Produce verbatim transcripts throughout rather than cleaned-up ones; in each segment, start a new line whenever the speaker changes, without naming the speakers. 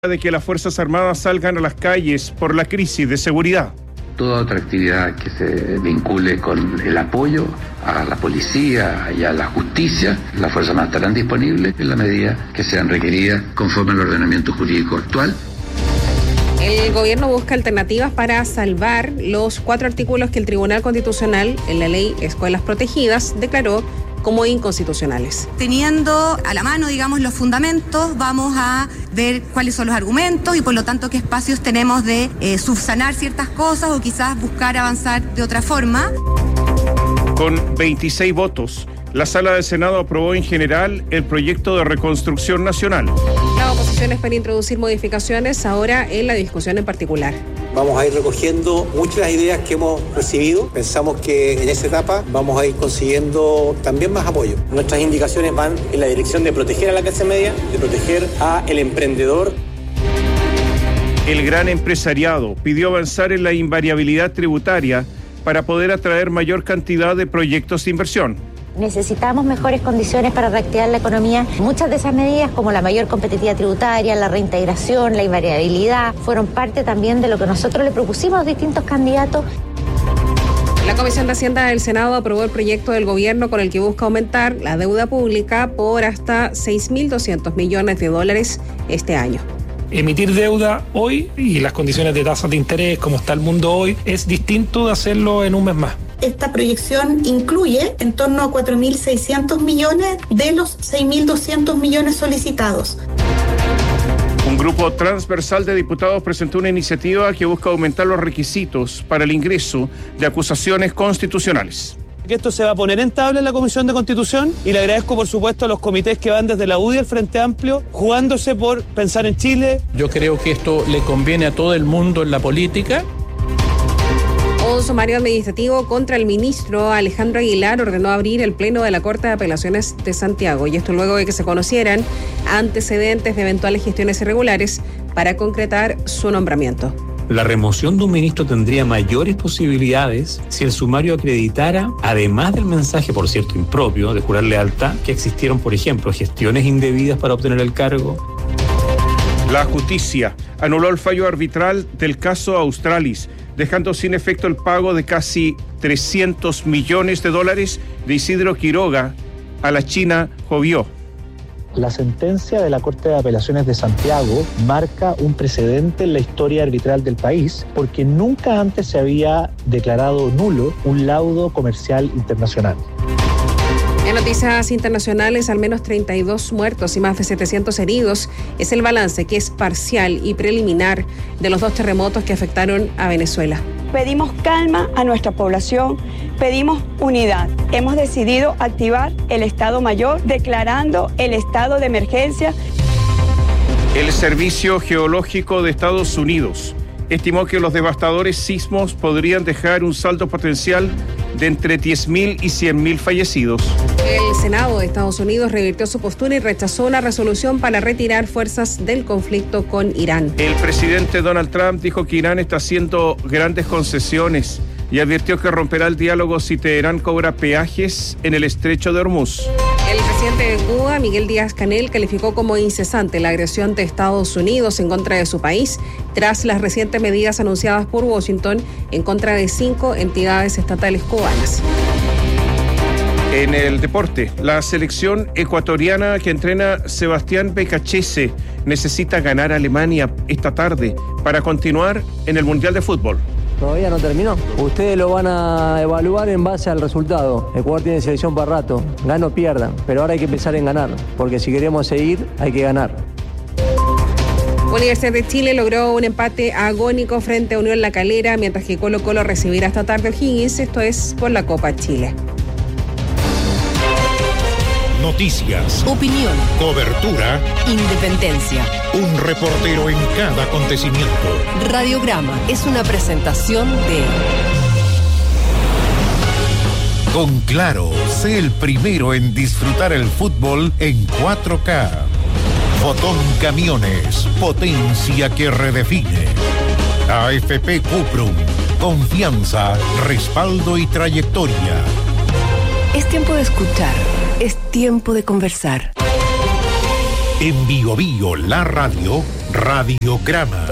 de que las Fuerzas Armadas salgan a las calles por la crisis de seguridad.
Toda otra actividad que se vincule con el apoyo a la policía y a la justicia, las Fuerzas Armadas estarán disponibles en la medida que sean requeridas conforme al ordenamiento jurídico actual.
El gobierno busca alternativas para salvar los cuatro artículos que el Tribunal Constitucional en la ley Escuelas Protegidas declaró como inconstitucionales.
Teniendo a la mano, digamos, los fundamentos, vamos a ver cuáles son los argumentos y por lo tanto qué espacios tenemos de eh, subsanar ciertas cosas o quizás buscar avanzar de otra forma.
Con veintiséis votos, la Sala del Senado aprobó en general el proyecto de reconstrucción nacional.
La oposición espera introducir modificaciones ahora en la discusión en particular.
Vamos a ir recogiendo muchas de las ideas que hemos recibido. Pensamos que en esa etapa vamos a ir consiguiendo también más apoyo. Nuestras indicaciones van en la dirección de proteger a la clase media, de proteger al emprendedor.
El gran empresariado pidió avanzar en la invariabilidad tributaria para poder atraer mayor cantidad de proyectos de inversión.
Necesitamos mejores condiciones para reactivar la economía. Muchas de esas medidas, como la mayor competitividad tributaria, la reintegración, la invariabilidad, fueron parte también de lo que nosotros le propusimos a distintos candidatos.
La Comisión de Hacienda del Senado aprobó el proyecto del gobierno con el que busca aumentar la deuda pública por hasta seis mil doscientos millones de dólares este año.
Emitir deuda hoy y las condiciones de tasas de interés, como está el mundo hoy, es distinto de hacerlo en un mes más.
Esta proyección incluye en torno a cuatro mil seiscientos millones de los seis mil doscientos millones solicitados.
Un grupo transversal de diputados presentó una iniciativa que busca aumentar los requisitos para el ingreso de acusaciones constitucionales.
Que esto se va a poner en tabla en la Comisión de Constitución y le agradezco por supuesto a los comités que van desde la U D I al Frente Amplio jugándose por pensar en Chile.
Yo creo que esto le conviene a todo el mundo en la política.
Un sumario administrativo contra el ministro Alejandro Aguilar ordenó abrir el pleno de la Corte de Apelaciones de Santiago, y esto luego de que se conocieran antecedentes de eventuales gestiones irregulares para concretar su nombramiento.
La remoción de un ministro tendría mayores posibilidades si el sumario acreditara, además del mensaje, por cierto, impropio, de jurar lealtad, que existieron, por ejemplo, gestiones indebidas para obtener el cargo.
La justicia anuló el fallo arbitral del caso Australis, dejando sin efecto el pago de casi trescientos millones de dólares de Isidro Quiroga a la China Jovió.
La sentencia de la Corte de Apelaciones de Santiago marca un precedente en la historia arbitral del país, porque nunca antes se había declarado nulo un laudo comercial internacional.
En noticias internacionales, al menos treinta y dos muertos y más de setecientos heridos es el balance, que es parcial y preliminar, de los dos terremotos que afectaron a Venezuela.
Pedimos calma a nuestra población, pedimos unidad. Hemos decidido activar el Estado Mayor, declarando el estado de emergencia.
El Servicio Geológico de Estados Unidos estimó que los devastadores sismos podrían dejar un saldo potencial de entre diez mil y cien mil fallecidos.
El Senado de Estados Unidos revirtió su postura y rechazó una resolución para retirar fuerzas del conflicto con Irán.
El presidente Donald Trump dijo que Irán está haciendo grandes concesiones y advirtió que romperá el diálogo si Teherán cobra peajes en el estrecho de Hormuz.
El presidente de Cuba, Miguel Díaz-Canel, calificó como incesante la agresión de Estados Unidos en contra de su país tras las recientes medidas anunciadas por Washington en contra de cinco entidades estatales cubanas.
En el deporte, la selección ecuatoriana que entrena Sebastián Becachese necesita ganar a Alemania esta tarde para continuar en el Mundial de Fútbol.
Todavía no terminó. Ustedes lo van a evaluar en base al resultado. Ecuador tiene selección para rato. Gana o pierda. Pero ahora hay que pensar en ganar. Porque si queremos seguir, hay que ganar.
Universidad de Chile logró un empate agónico frente a Unión La Calera, mientras que Colo Colo recibirá esta tarde O'Higgins. Esto es por la Copa Chile.
Noticias,
opinión,
cobertura,
independencia.
Un reportero en cada acontecimiento.
Radiograma es una presentación de...
Con Claro, sé el primero en disfrutar el fútbol en cuatro K. Fotón Camiones, potencia que redefine. A F P Cuprum, confianza, respaldo y trayectoria.
Es tiempo de escuchar, es tiempo de conversar.
En Bio Bio, la radio, Radiograma.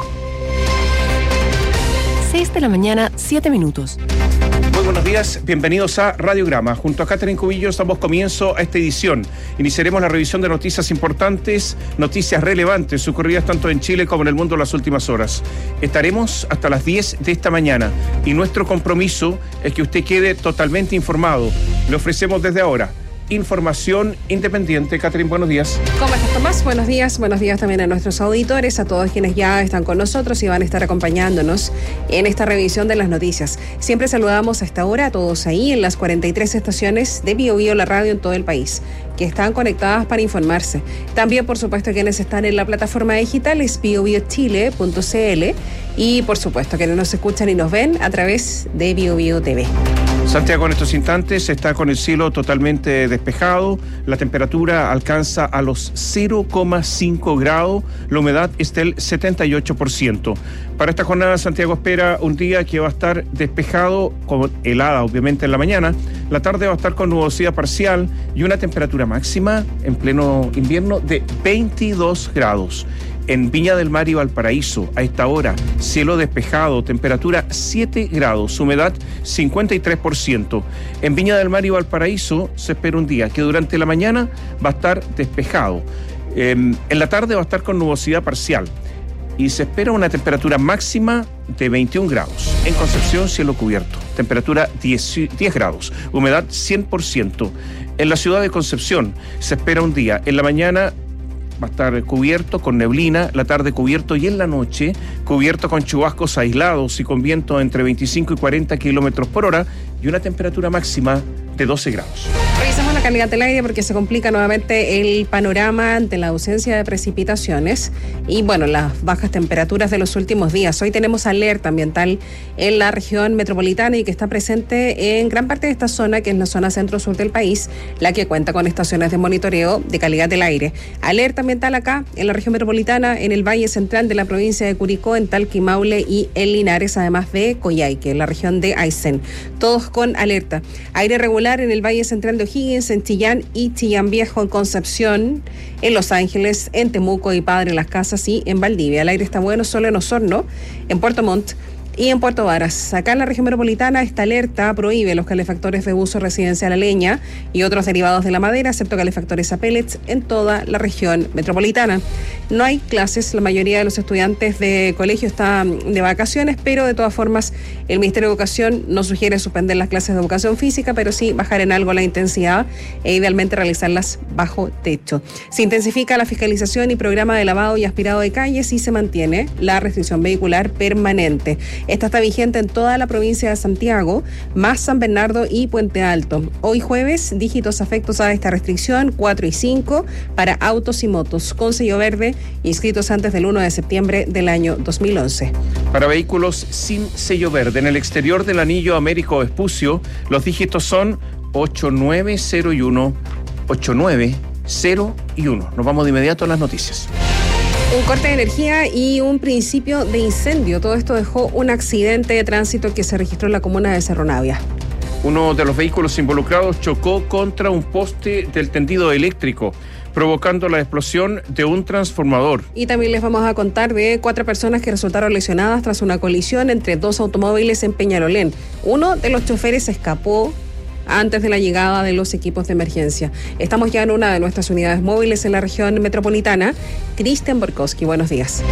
seis de la mañana, siete minutos.
Muy buenos días, bienvenidos a Radiograma. Junto a Catherine Cubillos damos comienzo a esta edición. Iniciaremos la revisión de noticias importantes, noticias relevantes, ocurridas tanto en Chile como en el mundo en las últimas horas. Estaremos hasta las diez de esta mañana y nuestro compromiso es que usted quede totalmente informado. Le ofrecemos desde ahora información independiente. Catherine, buenos días.
¿Cómo estás, Tomás? Buenos días. Buenos días también a nuestros auditores, a todos quienes ya están con nosotros y van a estar acompañándonos en esta revisión de las noticias. Siempre saludamos a esta hora a todos ahí en las cuarenta y tres estaciones de Bio Bio, la radio en todo el país, que están conectadas para informarse. También, por supuesto, quienes están en la plataforma digital es bio bio chile punto c l y, por supuesto, quienes nos escuchan y nos ven a través de Bio Bio T V.
Santiago en estos instantes está con el cielo totalmente despejado, la temperatura alcanza a los cero coma cinco grados, la humedad es del setenta y ocho por ciento. Para esta jornada Santiago espera un día que va a estar despejado, con helada obviamente en la mañana, la tarde va a estar con nubosidad parcial y una temperatura máxima en pleno invierno de veintidós grados. En Viña del Mar y Valparaíso, a esta hora, cielo despejado, temperatura siete grados, humedad cincuenta y tres por ciento. En Viña del Mar y Valparaíso se espera un día que durante la mañana va a estar despejado. Eh, en la tarde va a estar con nubosidad parcial y se espera una temperatura máxima de veintiún grados. En Concepción, cielo cubierto, temperatura diez, diez grados, humedad cien por ciento. En la ciudad de Concepción se espera un día, en la mañana va a estar cubierto con neblina, la tarde cubierto y en la noche cubierto con chubascos aislados y con viento entre veinticinco y cuarenta kilómetros por hora y una temperatura máxima de doce grados.
Revisamos la calidad del aire porque se complica nuevamente el panorama ante la ausencia de precipitaciones y, bueno, las bajas temperaturas de los últimos días. Hoy tenemos alerta ambiental en la región metropolitana y que está presente en gran parte de esta zona, que es la zona centro-sur del país, la que cuenta con estaciones de monitoreo de calidad del aire. Alerta ambiental acá en la región metropolitana, en el Valle Central de la provincia de Curicó, en Talca, Maule y en Linares, además de Coyhaique, en la región de Aysén. Todos con alerta. Aire regular en el Valle Central de O'Higgins, en Chillán y Chillán Viejo, en Concepción, en Los Ángeles, en Temuco y Padre Las Casas y en Valdivia. El aire está bueno solo en Osorno, en Puerto Montt y en Puerto Varas. Acá en la región metropolitana esta alerta prohíbe los calefactores de uso residencial a leña y otros derivados de la madera, excepto calefactores a pellets, en toda la región metropolitana. No hay clases, la mayoría de los estudiantes de colegio están de vacaciones, pero de todas formas el Ministerio de Educación no sugiere suspender las clases de educación física, pero sí bajar en algo la intensidad e idealmente realizarlas bajo techo. Se intensifica la fiscalización y programa de lavado y aspirado de calles y se mantiene la restricción vehicular permanente. Esta está vigente en toda la provincia de Santiago, más San Bernardo y Puente Alto. Hoy jueves, dígitos afectos a esta restricción, cuatro y cinco, para autos y motos, con sello verde, inscritos antes del primero de septiembre del año dos mil once.
Para vehículos sin sello verde, en el exterior del anillo Américo Vespucio, los dígitos son ocho nueve cero y uno, ocho nueve cero y uno. Nos vamos de inmediato a las noticias.
Un corte de energía y un principio de incendio. Todo esto dejó un accidente de tránsito que se registró en la comuna de Cerro Navia.
Uno de los vehículos involucrados chocó contra un poste del tendido eléctrico, provocando la explosión de un transformador.
Y también les vamos a contar de cuatro personas que resultaron lesionadas tras una colisión entre dos automóviles en Peñalolén. Uno de los choferes escapó antes de la llegada de los equipos de emergencia. Estamos ya en una de nuestras unidades móviles en la región metropolitana. Cristian Borkowski, buenos días.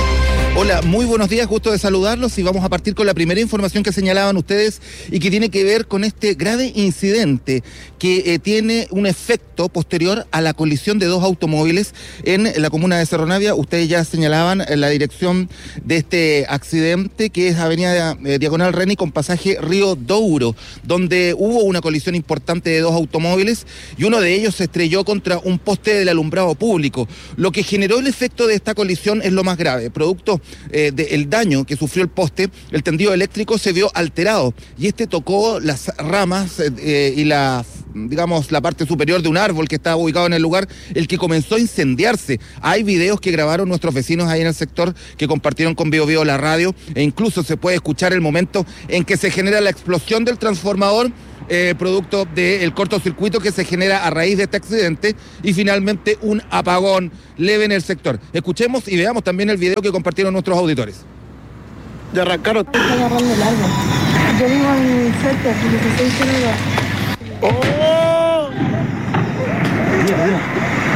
Hola, muy buenos días, gusto de saludarlos y vamos a partir con la primera información que señalaban ustedes y que tiene que ver con este grave incidente que eh, tiene un efecto posterior a la colisión de dos automóviles en la comuna de Cerro Navia. Ustedes ya señalaban la dirección de este accidente, que es avenida eh, Diagonal Reni con pasaje Río Douro, donde hubo una colisión importante de dos automóviles y uno de ellos se estrelló contra un poste del alumbrado público. Lo que generó el efecto de esta colisión es lo más grave. Producto Eh, del daño que sufrió el poste, el tendido eléctrico se vio alterado y este tocó las ramas eh, y la, digamos, la parte superior de un árbol que estaba ubicado en el lugar, el que comenzó a incendiarse. Hay videos que grabaron nuestros vecinos ahí en el sector que compartieron con Bio Bio la radio e incluso se puede escuchar el momento en que se genera la explosión del transformador eh, producto del cortocircuito que se genera a raíz de este accidente y finalmente un apagón leve en el sector. Escuchemos y veamos también el video que compartieron nuestros auditores.
De arrancaron.
Está agarrando el árbol. Yo vivo en Suerte, dieciséis kilómetros.
¡Oh!
Mira, mira.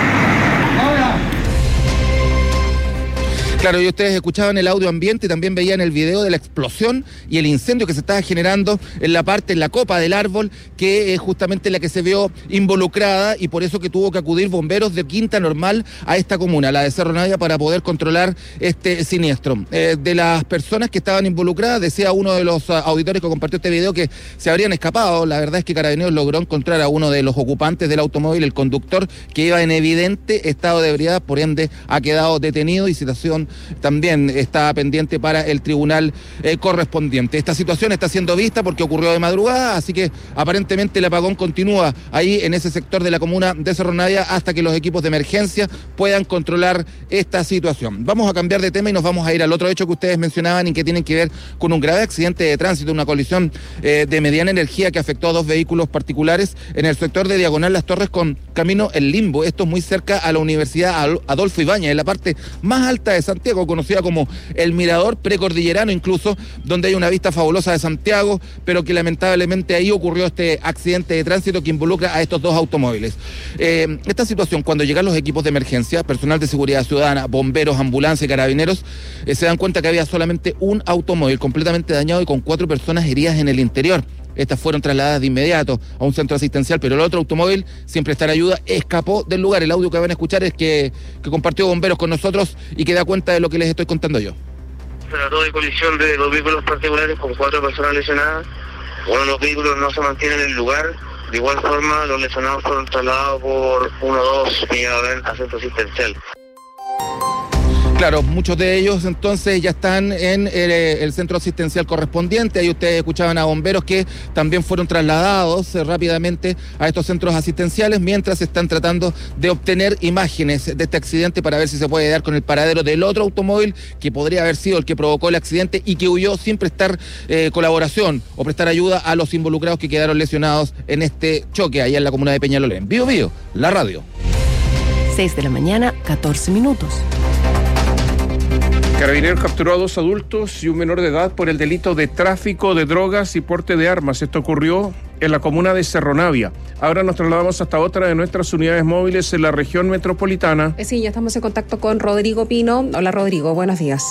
Claro, y ustedes escuchaban el audio ambiente y también veían el video de la explosión y el incendio que se estaba generando en la parte, en la copa del árbol, que es justamente la que se vio involucrada y por eso que tuvo que acudir bomberos de Quinta Normal a esta comuna, la de Cerro Navia, para poder controlar este siniestro. Eh, de las personas que estaban involucradas, decía uno de los auditores que compartió este video que se habrían escapado. La verdad es que Carabineros logró encontrar a uno de los ocupantes del automóvil, el conductor, que iba en evidente estado de ebriedad, por ende ha quedado detenido y citación también está pendiente para el tribunal eh, correspondiente. Esta situación está siendo vista porque ocurrió de madrugada, así que aparentemente el apagón continúa ahí en ese sector de la comuna de Cerro Navia hasta que los equipos de emergencia puedan controlar esta situación. Vamos a cambiar de tema y nos vamos a ir al otro hecho que ustedes mencionaban y que tiene que ver con un grave accidente de tránsito, una colisión eh, de mediana energía que afectó a dos vehículos particulares en el sector de Diagonal Las Torres con camino El Limbo. Esto es muy cerca a la Universidad Adolfo Ibáñez, en la parte más alta de Santiago, conocida como el Mirador Precordillerano incluso, donde hay una vista fabulosa de Santiago, pero que lamentablemente ahí ocurrió este accidente de tránsito que involucra a estos dos automóviles. Eh, esta situación, cuando llegan los equipos de emergencia, personal de seguridad ciudadana, bomberos, ambulancia y carabineros, eh, se dan cuenta que había solamente un automóvil completamente dañado y con cuatro personas heridas en el interior. Estas fueron trasladadas de inmediato a un centro asistencial, pero el otro automóvil, sin prestar ayuda, escapó del lugar. El audio que van a escuchar es que, que compartió bomberos con nosotros y que da cuenta de lo que les estoy contando yo.
Se trató de colisión de dos vehículos particulares con cuatro personas lesionadas. Uno de los vehículos no se mantiene en el lugar. De igual forma, los lesionados fueron trasladados por uno o dos unidades a centro asistencial.
Claro, muchos de ellos entonces ya están en el, el centro asistencial correspondiente. Ahí ustedes escuchaban a bomberos que también fueron trasladados eh, rápidamente a estos centros asistenciales mientras están tratando de obtener imágenes de este accidente para ver si se puede dar con el paradero del otro automóvil que podría haber sido el que provocó el accidente y que huyó sin prestar eh, colaboración o prestar ayuda a los involucrados que quedaron lesionados en este choque allá en la comuna de Peñalolén. Bío Bío, la radio.
seis de la mañana, catorce minutos.
Carabineros capturó a dos adultos y un menor de edad por el delito de tráfico de drogas y porte de armas. Esto ocurrió en la comuna de Cerro Navia. Ahora nos trasladamos hasta otra de nuestras unidades móviles en la región metropolitana.
Sí, ya estamos en contacto con Rodrigo Pino. Hola Rodrigo, buenos días.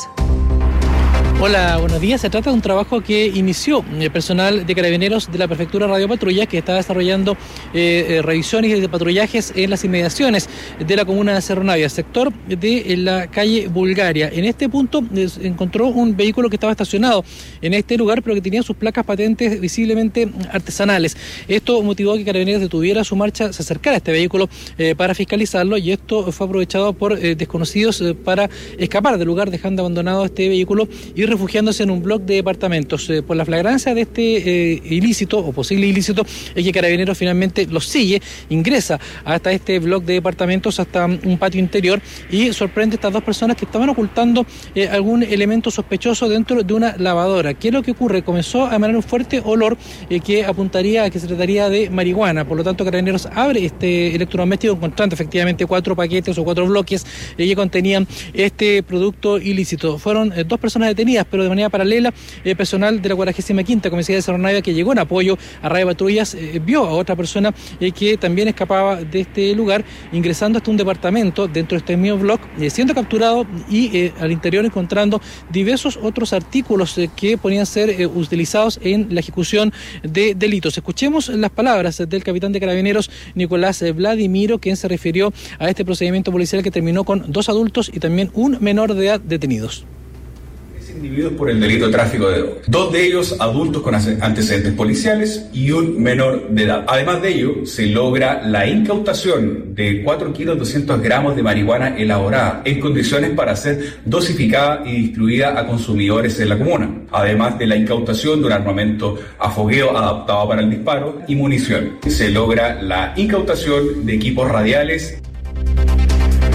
Hola, buenos días. Se trata de un trabajo que inició el personal de Carabineros de la Prefectura Radio Patrulla, que está desarrollando eh, eh, revisiones y patrullajes en las inmediaciones de la comuna de Cerro Navia, sector de la calle Bulgaria. En este punto eh, encontró un vehículo que estaba estacionado en este lugar, pero que tenía sus placas patentes visiblemente artesanales. Esto motivó a que Carabineros detuviera su marcha, se acercara a este vehículo eh, para fiscalizarlo, y esto fue aprovechado por eh, desconocidos eh, para escapar del lugar, dejando abandonado este vehículo y refugiándose en un bloque de departamentos. Eh, por la flagrancia de este eh, ilícito o posible ilícito es que Carabineros finalmente los sigue, ingresa hasta este bloque de departamentos, hasta un patio interior, y sorprende a estas dos personas que estaban ocultando eh, algún elemento sospechoso dentro de una lavadora. ¿Qué es lo que ocurre? Comenzó a emanar un fuerte olor eh, que apuntaría a que se trataría de marihuana. Por lo tanto, Carabineros abre este electrodoméstico encontrando efectivamente cuatro paquetes o cuatro bloques eh, que contenían este producto ilícito. Fueron eh, dos personas detenidas, pero de manera paralela, el eh, personal de la cuadragésima quinta Comisaría de Cerro Navia, que llegó en apoyo a Radio Patrullas, eh, vio a otra persona eh, que también escapaba de este lugar, ingresando hasta un departamento dentro de este mismo bloque, eh, siendo capturado y eh, al interior encontrando diversos otros artículos eh, que podían ser eh, utilizados en la ejecución de delitos. Escuchemos las palabras del capitán de Carabineros, Nicolás Vladimiro, quien se refirió a este procedimiento policial que terminó con dos adultos y también un menor de edad detenidos.
Individuos por el delito de tráfico de drogas. Dos de ellos adultos con antecedentes policiales y un menor de edad. Además de ello, se logra la incautación de cuatro kilos doscientos gramos de marihuana elaborada en condiciones para ser dosificada y distribuida a consumidores en la comuna. Además de la incautación de un armamento a fogueo adaptado para el disparo y munición. Se logra la incautación de equipos radiales.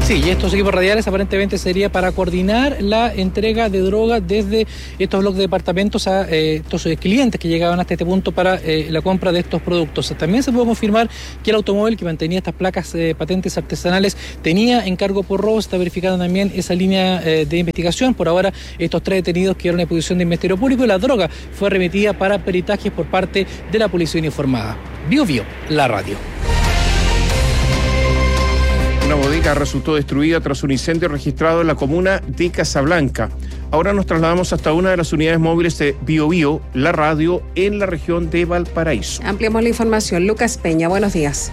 Sí, y estos equipos radiales aparentemente sería para coordinar la entrega de droga desde estos bloques de departamentos a eh, estos eh, clientes que llegaban hasta este punto para eh, la compra de estos productos. También se puede confirmar que el automóvil que mantenía estas placas eh, patentes artesanales tenía encargo por robo. Se está verificando también esa línea eh, de investigación. Por ahora, estos tres detenidos quedaron en posición de Ministerio Público y la droga fue remitida para peritajes por parte de la Policía Uniformada. Bio Bio, la radio.
Una bodega resultó destruida tras un incendio registrado en la comuna de Casablanca. Ahora nos trasladamos hasta una de las unidades móviles de Bio Bio, la radio, en la región de Valparaíso.
Ampliamos la información. Lucas Peña, buenos días.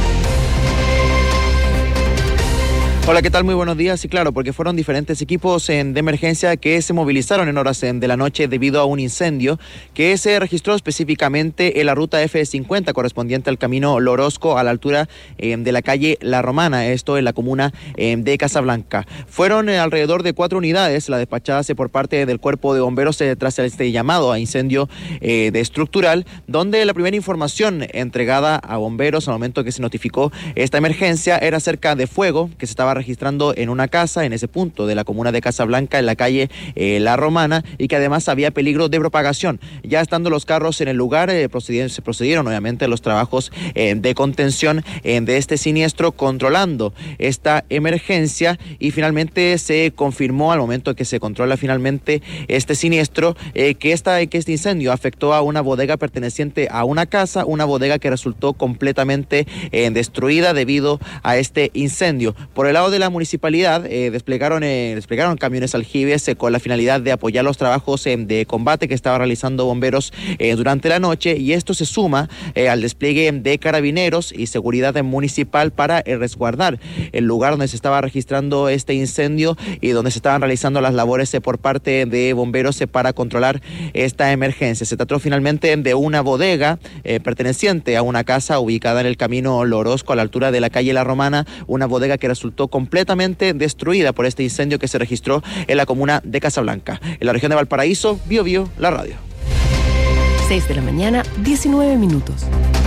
Hola, ¿qué tal? Muy buenos días. Y claro, porque fueron diferentes equipos en, de emergencia que se movilizaron en horas en, de la noche debido a un incendio que se registró específicamente en la ruta F cincuenta correspondiente al camino Lorosco a la altura eh, de la calle La Romana, esto en la comuna eh, de Casablanca. Fueron eh, alrededor de cuatro unidades las despachadas eh, por parte del cuerpo de bomberos eh, tras este llamado a incendio eh, de estructural, donde la primera información entregada a bomberos al momento que se notificó esta emergencia era acerca de fuego que se estaba registrando en una casa en ese punto de la comuna de Casablanca, en la calle eh, La Romana, y que además había peligro de propagación. Ya estando los carros en el lugar, eh, procedieron, se procedieron obviamente los trabajos eh, de contención eh, de este siniestro, controlando esta emergencia, y finalmente se confirmó al momento que se controla finalmente este siniestro eh, que, esta, que este incendio afectó a una bodega perteneciente a una casa, una bodega que resultó completamente eh, destruida debido a este incendio. Por el lado de la municipalidad, eh, desplegaron, eh, desplegaron camiones aljibes eh, con la finalidad de apoyar los trabajos eh, de combate que estaba realizando bomberos eh, durante la noche, y esto se suma eh, al despliegue de carabineros y seguridad municipal para eh, resguardar el lugar donde se estaba registrando este incendio y donde se estaban realizando las labores eh, por parte de bomberos eh, para controlar esta emergencia. Se trató finalmente de una bodega eh, perteneciente a una casa ubicada en el camino Lorosco a la altura de la calle La Romana, una bodega que resultó completamente destruida por este incendio que se registró en la comuna de Casablanca. En la región de Valparaíso, Bio Bio, la radio.
seis de la mañana, diecinueve minutos.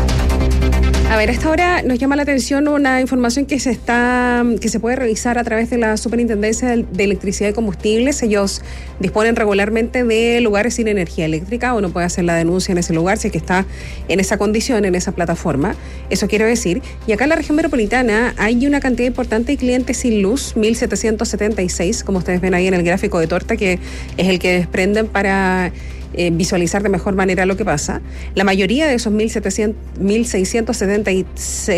A ver, a esta hora nos llama la atención una información que se está, que se puede revisar a través de la Superintendencia de Electricidad y Combustibles. Ellos disponen regularmente de lugares sin energía eléctrica. Uno puede hacer la denuncia en ese lugar si es que está en esa condición, en esa plataforma. Eso quiero decir. Y acá en la región metropolitana hay una cantidad importante de clientes sin luz, mil setecientos setenta y seis, como ustedes ven ahí en el gráfico de torta, que es el que desprenden para Eh, visualizar de mejor manera lo que pasa. La mayoría de esos mil seiscientos setenta y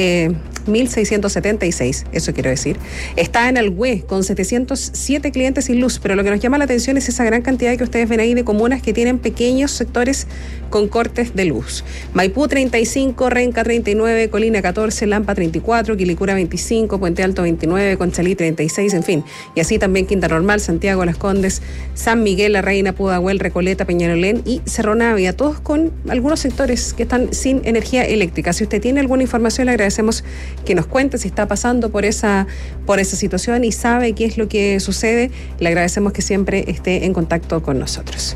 seis, eso quiero decir, está en Alhué con setecientos siete clientes sin luz, pero lo que nos llama la atención es esa gran cantidad que ustedes ven ahí de comunas que tienen pequeños sectores con cortes de luz. Maipú treinta y cinco, Renca treinta y nueve, Colina catorce, Lampa treinta y cuatro, Quilicura veinticinco, Puente Alto veintinueve, Conchalí treinta y seis, en fin, y así también Quinta Normal, Santiago, Las Condes, San Miguel, La Reina, Pudahuel, Recoleta, Peñarolén y Cerro Navia, todos con algunos sectores que están sin energía eléctrica. Si usted tiene alguna información, le agradecemos que nos cuente si está pasando por esa, por esa situación y sabe qué es lo que sucede. Le agradecemos que siempre esté en contacto con nosotros.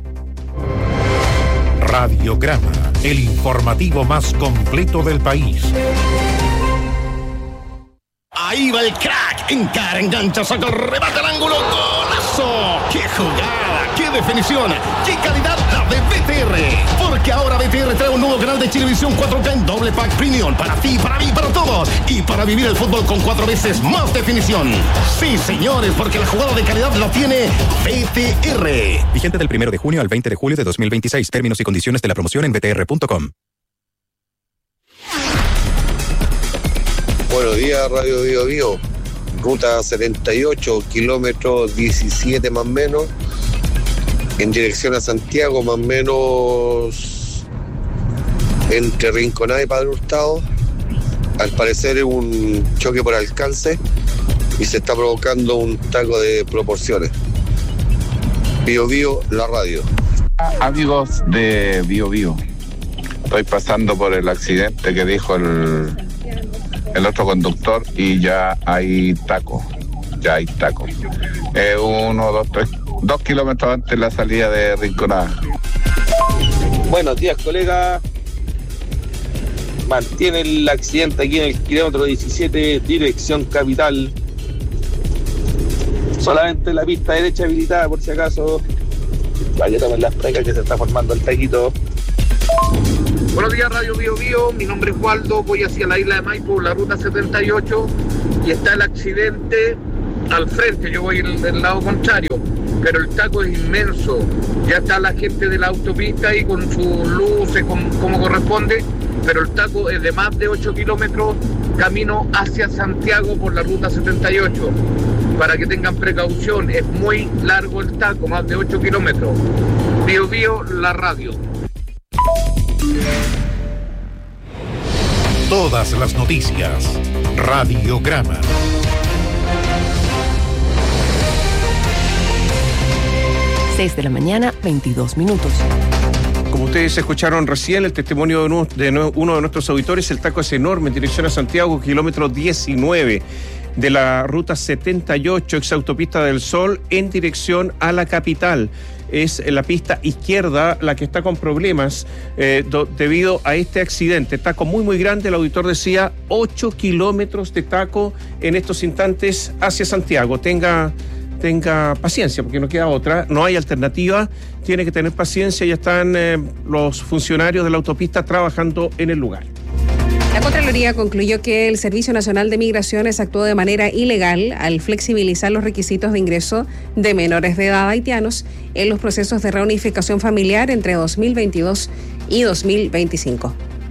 Radiograma, el informativo más completo del país.
Ahí va el crack, encara, engancha, saca el remate al ángulo, ¡golazo! ¡Qué jugada! ¡Qué definición! ¡Qué calidad la de B T R! Porque ahora B T R trae un nuevo canal de Chilevisión cuatro K en doble pack premium para ti, para mí, para todos, y para vivir el fútbol con cuatro veces más definición. Sí, señores, porque la jugada de calidad la tiene B T R.
Vigente del primero de junio al veinte de julio de dos mil veintiséis. Términos y condiciones de la promoción en b t r punto com.
Buenos días, Radio Bio Bio. Ruta setenta y ocho, kilómetros diecisiete más o menos, en dirección a Santiago, más o menos entre Rinconada y Padre Hurtado. Al parecer es un choque por alcance y se está provocando un taco de proporciones. Bio Bio, la radio.
Amigos de Bio Bio, estoy pasando por el accidente que dijo el el otro conductor y ya hay taco, ya hay taco. Eh, uno, dos, tres, dos kilómetros antes de la salida de Rinconada.
Buenos días, colega. Mantiene el accidente aquí en el kilómetro diecisiete, dirección capital. Solamente la pista derecha habilitada, por si acaso. Vaya a tomar las placas que se está formando el taquito.
Buenos días, Radio Bio Bio. Mi nombre es Waldo. Voy hacia la isla de Maipo, la ruta setenta y ocho. Y está el accidente al frente. Yo voy del, del lado contrario. Pero el taco es inmenso. Ya está la gente de la autopista ahí con sus luces, como, como corresponde. Pero el taco es de más de ocho kilómetros camino hacia Santiago por la ruta setenta y ocho. Para que tengan precaución, es muy largo el taco, más de ocho kilómetros. Bio Bio, la radio.
Todas las noticias. Radiograma.
seis de la mañana, veintidós minutos.
Como ustedes escucharon recién, el testimonio de uno, de uno de nuestros auditores, el taco es enorme en dirección a Santiago, kilómetro diecinueve de la ruta setenta y ocho, ex autopista del Sol, en dirección a la capital. Es la pista izquierda la que está con problemas eh, do, debido a este accidente. Taco muy muy grande, el auditor decía ocho kilómetros de taco en estos instantes hacia Santiago. Tenga... tenga paciencia, porque no queda otra, no hay alternativa, tiene que tener paciencia, ya están eh, los funcionarios de la autopista trabajando en el lugar.
La Contraloría concluyó que el Servicio Nacional de Migraciones actuó de manera ilegal al flexibilizar los requisitos de ingreso de menores de edad haitianos en los procesos de reunificación familiar entre dos mil veintidós y dos mil veinticinco.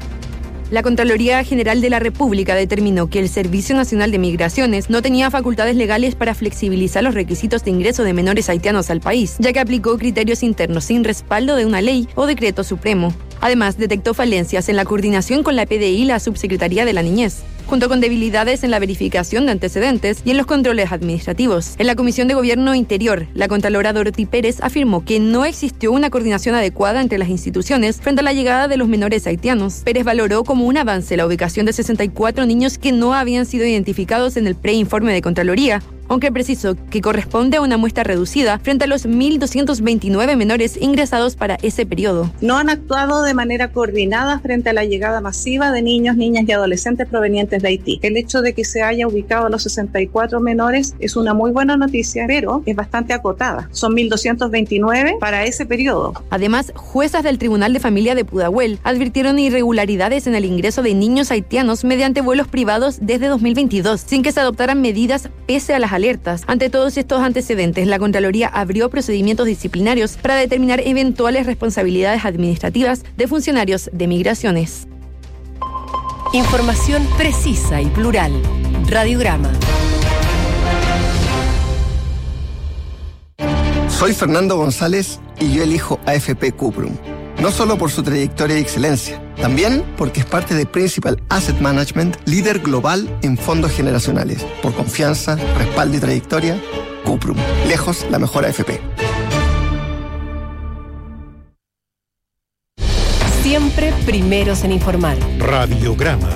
La Contraloría General de la República determinó que el Servicio Nacional de Migraciones no tenía facultades legales para flexibilizar los requisitos de ingreso de menores haitianos al país, ya que aplicó criterios internos sin respaldo de una ley o decreto supremo. Además, detectó falencias en la coordinación con la P D I y la Subsecretaría de la Niñez, junto con debilidades en la verificación de antecedentes y en los controles administrativos. En la Comisión de Gobierno Interior, la Contralora Dorothy Pérez afirmó que no existió una coordinación adecuada entre las instituciones frente a la llegada de los menores haitianos. Pérez valoró como un avance la ubicación de sesenta y cuatro niños que no habían sido identificados en el preinforme de Contraloría, aunque precisó que corresponde a una muestra reducida frente a los mil doscientos veintinueve menores ingresados para ese periodo.
No han actuado de manera coordinada frente a la llegada masiva de niños, niñas y adolescentes provenientes de Haití. El hecho de que se haya ubicado a los sesenta y cuatro menores es una muy buena noticia, pero es bastante acotada. Son mil doscientos veintinueve para ese periodo.
Además, juezas del Tribunal de Familia de Pudahuel advirtieron irregularidades en el ingreso de niños haitianos mediante vuelos privados desde dos mil veintidós, sin que se adoptaran medidas pese a las alertas. Ante todos estos antecedentes, la Contraloría abrió procedimientos disciplinarios para determinar eventuales responsabilidades administrativas de funcionarios de migraciones.
Información precisa y plural. Radiograma.
Soy Fernando González y yo elijo A F P Cuprum. No solo por su trayectoria y excelencia, también porque es parte de Principal Asset Management, líder global en fondos generacionales. Por confianza, respaldo y trayectoria, Cuprum. Lejos la mejor A F P.
Siempre primeros en informar.
Radiograma.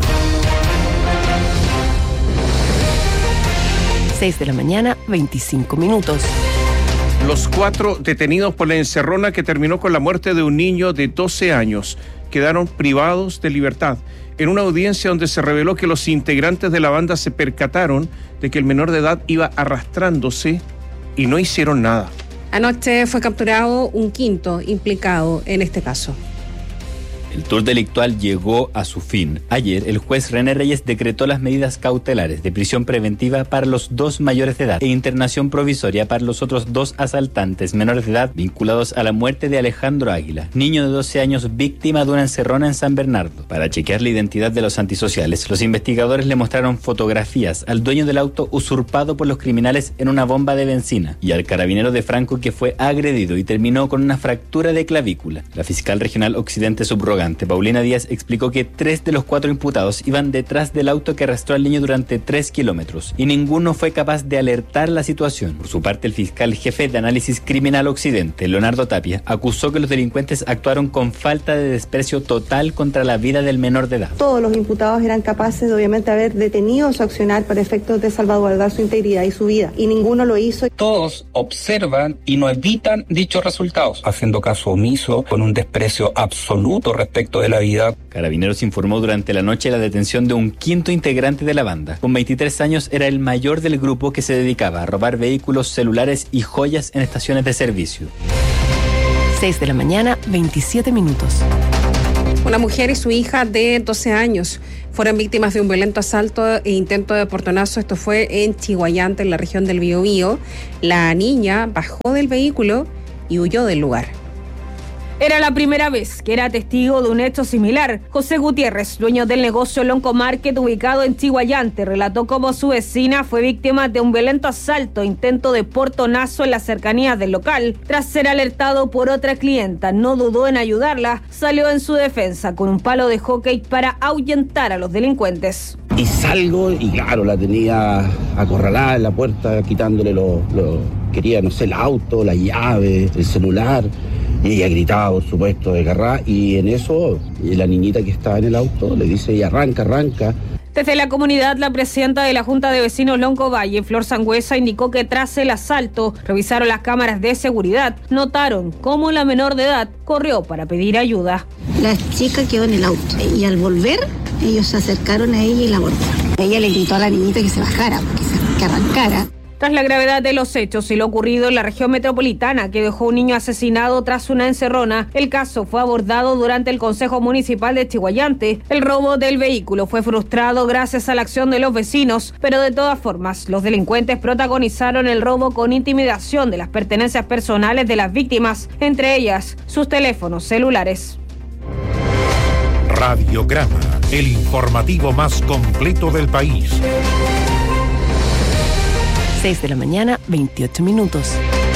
seis de la mañana, veinticinco minutos.
Los cuatro detenidos por la encerrona que terminó con la muerte de un niño de doce años quedaron privados de libertad en una audiencia donde se reveló que los integrantes de la banda se percataron de que el menor de edad iba arrastrándose y no hicieron nada.
Anoche fue capturado un quinto implicado en este caso.
El tour delictual llegó a su fin. Ayer, el juez René Reyes decretó las medidas cautelares de prisión preventiva para los dos mayores de edad e internación provisoria para los otros dos asaltantes menores de edad vinculados a la muerte de Alejandro Águila, niño de doce años víctima de una encerrona en San Bernardo. Para chequear la identidad de los antisociales, los investigadores le mostraron fotografías al dueño del auto usurpado por los criminales en una bomba de benzina y al carabinero de Franco que fue agredido y terminó con una fractura de clavícula. La fiscal regional Occidente subrogante Paulina Díaz explicó que tres de los cuatro imputados iban detrás del auto que arrastró al niño durante tres kilómetros y ninguno fue capaz de alertar la situación. Por su parte, el fiscal jefe de análisis criminal Occidente, Leonardo Tapia, acusó que los delincuentes actuaron con falta de desprecio total contra la vida del menor de edad.
Todos los imputados eran capaces de obviamente haber detenido su accionar para efectos de salvaguardar su integridad y su vida, y ninguno lo hizo.
Todos observan y no evitan dichos resultados, haciendo caso omiso con un desprecio absoluto respecto
aspectos de la vida.
Carabineros informó durante la noche la detención de un quinto integrante de la banda. Con veintitrés años era el mayor del grupo que se dedicaba a robar vehículos, celulares y joyas en estaciones de servicio.
seis de la mañana, veintisiete minutos.
Una mujer y su hija de doce años fueron víctimas de un violento asalto e intento de portonazo. Esto fue en Chiguayante, en la región del Biobío. La niña bajó del vehículo y huyó del lugar.
Era la primera vez que era testigo de un hecho similar. José Gutiérrez, dueño del negocio Lonco Market ubicado en Chiguayante, relató cómo su vecina fue víctima de un violento asalto e intento de portonazo en las cercanías del local. Tras ser alertado por otra clienta, no dudó en ayudarla, salió en su defensa con un palo de hockey para ahuyentar a los delincuentes.
Y salgo y claro, la tenía acorralada en la puerta, quitándole lo, lo quería, no sé, el auto, la llave, el celular. Y ella gritaba, por supuesto, de garra, y en eso la niñita que estaba en el auto le dice, y arranca, arranca.
Desde la comunidad, la presidenta de la Junta de Vecinos Lonco Valle, Flor Sangüesa, indicó que tras el asalto revisaron las cámaras de seguridad, notaron cómo la menor de edad corrió para pedir ayuda.
La chica quedó en el auto y al volver ellos se acercaron a ella y la abordaron. Ella le gritó a la niñita que se bajara, que arrancara.
Tras la gravedad de los hechos y lo ocurrido en la región metropolitana, que dejó un niño asesinado tras una encerrona, el caso fue abordado durante el Consejo Municipal de Chiguayante. El robo del vehículo fue frustrado gracias a la acción de los vecinos, pero de todas formas, los delincuentes protagonizaron el robo con intimidación de las pertenencias personales de las víctimas, entre ellas sus teléfonos celulares.
Radiograma, el informativo más completo del país.
seis de la mañana, veintiocho minutos.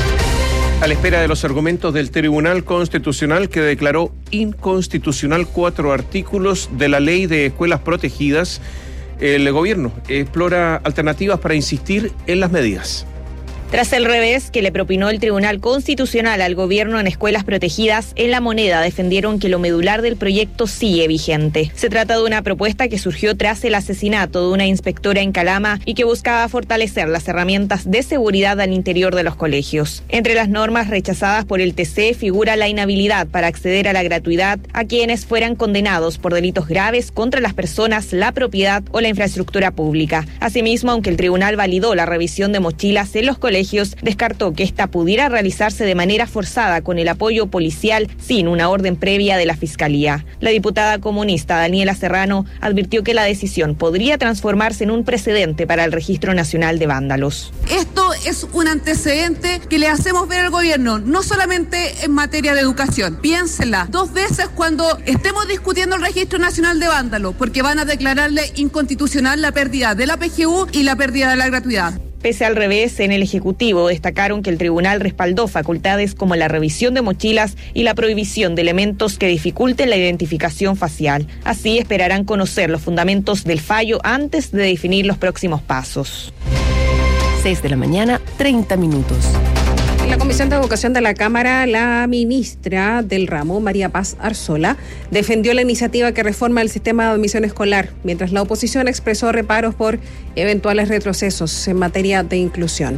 A la espera de los argumentos del Tribunal Constitucional, que declaró inconstitucional cuatro artículos de la Ley de Escuelas Protegidas, el gobierno explora alternativas para insistir en las medidas.
Tras el revés que le propinó el Tribunal Constitucional al gobierno en escuelas protegidas, en La Moneda defendieron que lo medular del proyecto sigue vigente. Se trata de una propuesta que surgió tras el asesinato de una inspectora en Calama y que buscaba fortalecer las herramientas de seguridad al interior de los colegios. Entre las normas rechazadas por el T C figura la inhabilidad para acceder a la gratuidad a quienes fueran condenados por delitos graves contra las personas, la propiedad o la infraestructura pública. Asimismo, aunque el tribunal validó la revisión de mochilas en los colegios, descartó que esta pudiera realizarse de manera forzada con el apoyo policial sin una orden previa de la Fiscalía. La diputada comunista Daniela Serrano advirtió que la decisión podría transformarse en un precedente para el Registro Nacional de Vándalos.
Esto es un antecedente que le hacemos ver al gobierno, no solamente en materia de educación. Piénsenla dos veces cuando estemos discutiendo el Registro Nacional de Vándalos, porque van a declararle inconstitucional la pérdida de la P G U y la pérdida de la gratuidad.
Pese al revés, en el Ejecutivo destacaron que el tribunal respaldó facultades como la revisión de mochilas y la prohibición de elementos que dificulten la identificación facial. Así esperarán conocer los fundamentos del fallo antes de definir los próximos pasos.
seis de la mañana, treinta minutos.
En la Comisión de Educación de la Cámara, la ministra del ramo, María Paz Arzola, defendió la iniciativa que reforma el sistema de admisión escolar, mientras la oposición expresó reparos por eventuales retrocesos en materia de inclusión.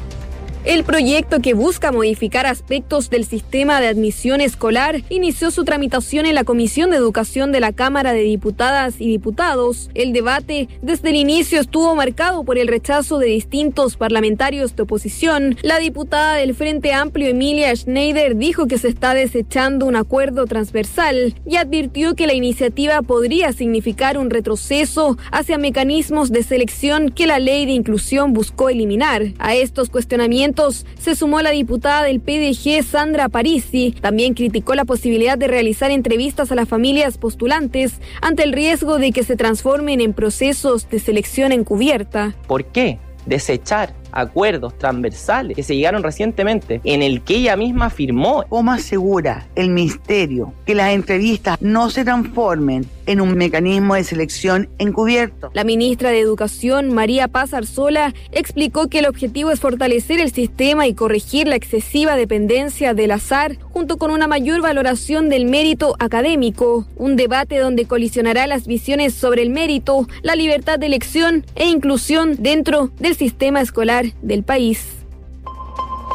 El proyecto, que busca modificar aspectos del sistema de admisión escolar, inició su tramitación en la Comisión de Educación de la Cámara de Diputadas y Diputados. El debate desde el inicio estuvo marcado por el rechazo de distintos parlamentarios de oposición. La diputada del Frente Amplio, Emilia Schneider, dijo que se está desechando un acuerdo transversal y advirtió que la iniciativa podría significar un retroceso hacia mecanismos de selección que la ley de inclusión buscó eliminar. A estos cuestionamientos se sumó la diputada del P D G, Sandra Parisi. También criticó la posibilidad de realizar entrevistas a las familias postulantes ante el riesgo de que se transformen en procesos de selección encubierta.
¿Por qué desechar acuerdos transversales que se llegaron recientemente, en el que ella misma firmó?
¿Cómo asegura el Ministerio que las entrevistas no se transformen en un mecanismo de selección encubierto?
La ministra de Educación, María Paz Arzola, explicó que el objetivo es fortalecer el sistema y corregir la excesiva dependencia del azar, junto con una mayor valoración del mérito académico. Un debate donde colisionará las visiones sobre el mérito, la libertad de elección e inclusión dentro del sistema escolar del país.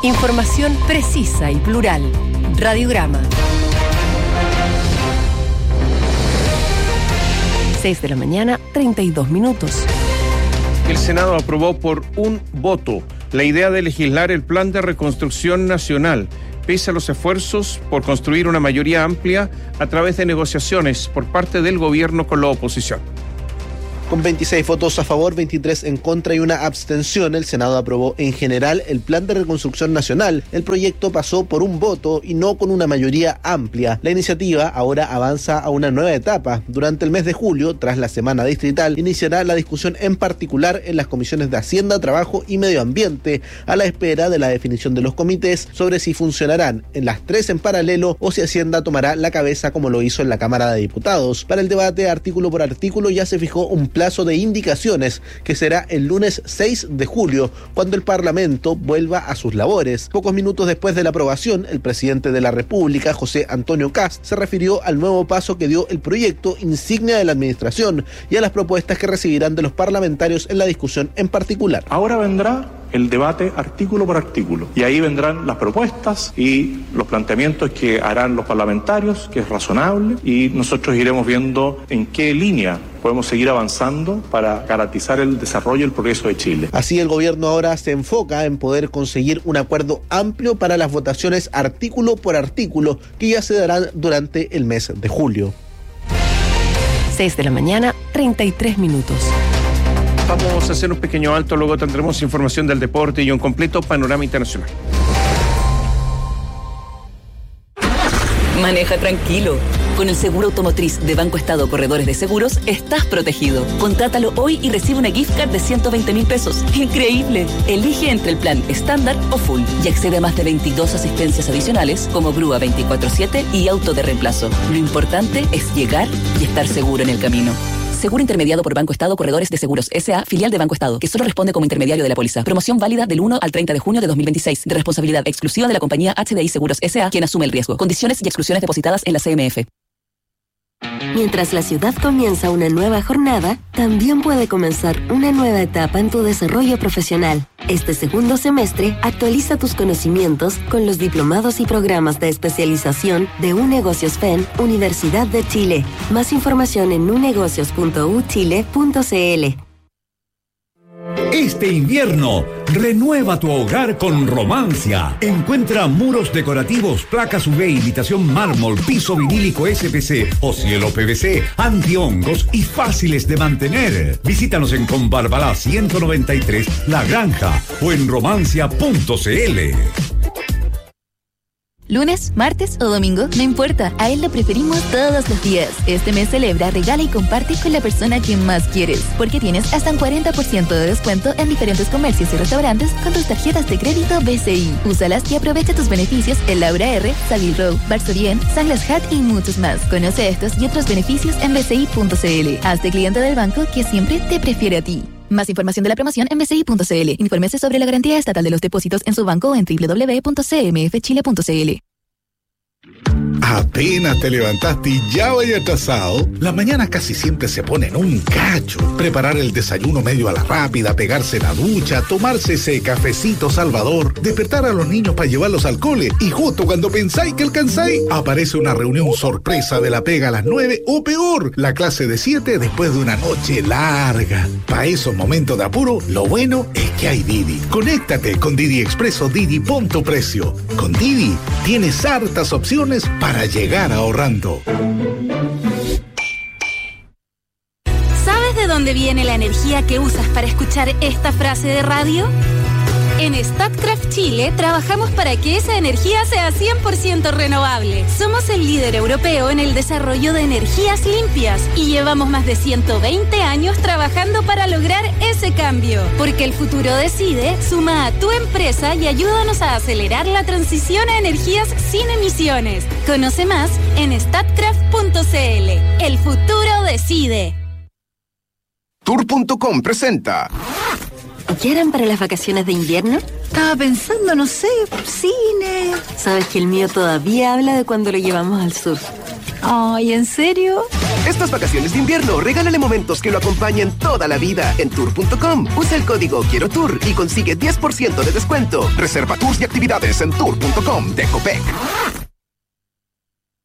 Información precisa y plural. Radiograma. seis de la mañana, treinta y dos minutos.
El Senado aprobó por un voto la idea de legislar el Plan de Reconstrucción Nacional, pese a los esfuerzos por construir una mayoría amplia a través de negociaciones por parte del gobierno con la oposición.
Con veintiséis votos a favor, veintitrés en contra y una abstención, el Senado aprobó en general el Plan de Reconstrucción Nacional. El proyecto pasó por un voto y no con una mayoría amplia. La iniciativa ahora avanza a una nueva etapa. Durante el mes de julio, tras la semana distrital, iniciará la discusión en particular en las comisiones de Hacienda, Trabajo y Medio Ambiente, a la espera de la definición de los comités sobre si funcionarán en las tres en paralelo o si Hacienda tomará la cabeza como lo hizo en la Cámara de Diputados. Para el debate artículo por artículo ya se fijó un plan plazo de indicaciones, que será el lunes seis de julio, cuando el Parlamento vuelva a sus labores. Pocos minutos después de la aprobación, el presidente de la República, José Antonio Kast, se refirió al nuevo paso que dio el proyecto insignia de la administración y a las propuestas que recibirán de los parlamentarios en la discusión en particular.
Ahora vendrá el debate artículo por artículo, y ahí vendrán las propuestas y los planteamientos que harán los parlamentarios, que es razonable, y nosotros iremos viendo en qué línea podemos seguir avanzando para garantizar el desarrollo y el progreso de Chile.
Así, el gobierno ahora se enfoca en poder conseguir un acuerdo amplio para las votaciones artículo por artículo, que ya se darán durante el mes de julio.
seis de la mañana, treinta y tres minutos.
Vamos a hacer un pequeño alto, luego tendremos información del deporte y un completo panorama internacional.
Maneja tranquilo. Con el seguro automotriz de Banco Estado Corredores de Seguros, estás protegido. Contrátalo hoy y recibe una gift card de ciento veinte mil pesos. ¡Increíble! Elige entre el plan estándar o full y accede a más de veintidós asistencias adicionales como grúa veinticuatro siete y auto de reemplazo. Lo importante es llegar y estar seguro en el camino. Seguro intermediado por Banco Estado Corredores de Seguros S A, filial de Banco Estado, que solo responde como intermediario de la póliza. Promoción válida del uno al treinta de junio de dos mil veintiséis, de responsabilidad exclusiva de la compañía H D I Seguros S A, quien asume el riesgo. Condiciones y exclusiones depositadas en la C M F.
Mientras la ciudad comienza una nueva jornada, también puede comenzar una nueva etapa en tu desarrollo profesional. Este segundo semestre, actualiza tus conocimientos con los diplomados y programas de especialización de UNegocios F E N, Universidad de Chile. Más información en unegocios punto u chile punto c l.
Este invierno, renueva tu hogar con Romancia. Encuentra muros decorativos, placas U V, imitación mármol, piso vinílico S P C o cielo P V C, antihongos y fáciles de mantener. Visítanos en Conbarbalá ciento noventa y tres, La Granja, o en romancia punto c l.
Lunes, martes o domingo, no importa, a él lo preferimos todos los días. Este mes celebra, regala y comparte con la persona que más quieres, porque tienes hasta un cuarenta por ciento de descuento en diferentes comercios y restaurantes con tus tarjetas de crédito B C I. Úsalas y aprovecha tus beneficios en Laura R, Savile Row, Bar Sorien, Sunglass Hut y muchos más. Conoce estos y otros beneficios en b c i punto c l. Hazte cliente del banco que siempre te prefiere a ti. Más información de la promoción en b c i punto c l. Infórmese sobre la garantía estatal de los depósitos en su banco en doble u doble u doble u punto c m f chile punto c l.
Apenas te levantaste y ya vaya atrasado. Las mañanas casi siempre se ponen un cacho. Preparar el desayuno medio a la rápida, pegarse la ducha, tomarse ese cafecito salvador, despertar a los niños para llevarlos al cole, y justo cuando pensáis que alcanzáis, aparece una reunión sorpresa de la pega a las nueve, o peor, la clase de siete después de una noche larga. Para esos momentos de apuro, lo bueno es que hay Didi. Conéctate con Didi Expreso Didi Punto Precio. Con Didi tienes hartas opciones para llegar ahorrando.
¿Sabes de dónde viene la energía que usas para escuchar esta frase de radio? En Statkraft Chile trabajamos para que esa energía sea cien por ciento renovable. Somos el líder europeo en el desarrollo de energías limpias y llevamos más de ciento veinte años trabajando para lograr ese cambio. Porque el futuro decide, suma a tu empresa y ayúdanos a acelerar la transición a energías sin emisiones. Conoce más en statkraft punto c l. El futuro decide.
Tour punto com presenta.
¿Qué harán para las vacaciones de invierno?
Estaba pensando, no sé, cine.
Sabes que el mío todavía habla de cuando lo llevamos al sur.
Ay, ¿en serio?
Estas vacaciones de invierno, regálale momentos que lo acompañen toda la vida en tour punto com. Usa el código Quiero Tour y consigue diez por ciento de descuento. Reserva tours y actividades en tour punto com de Copec.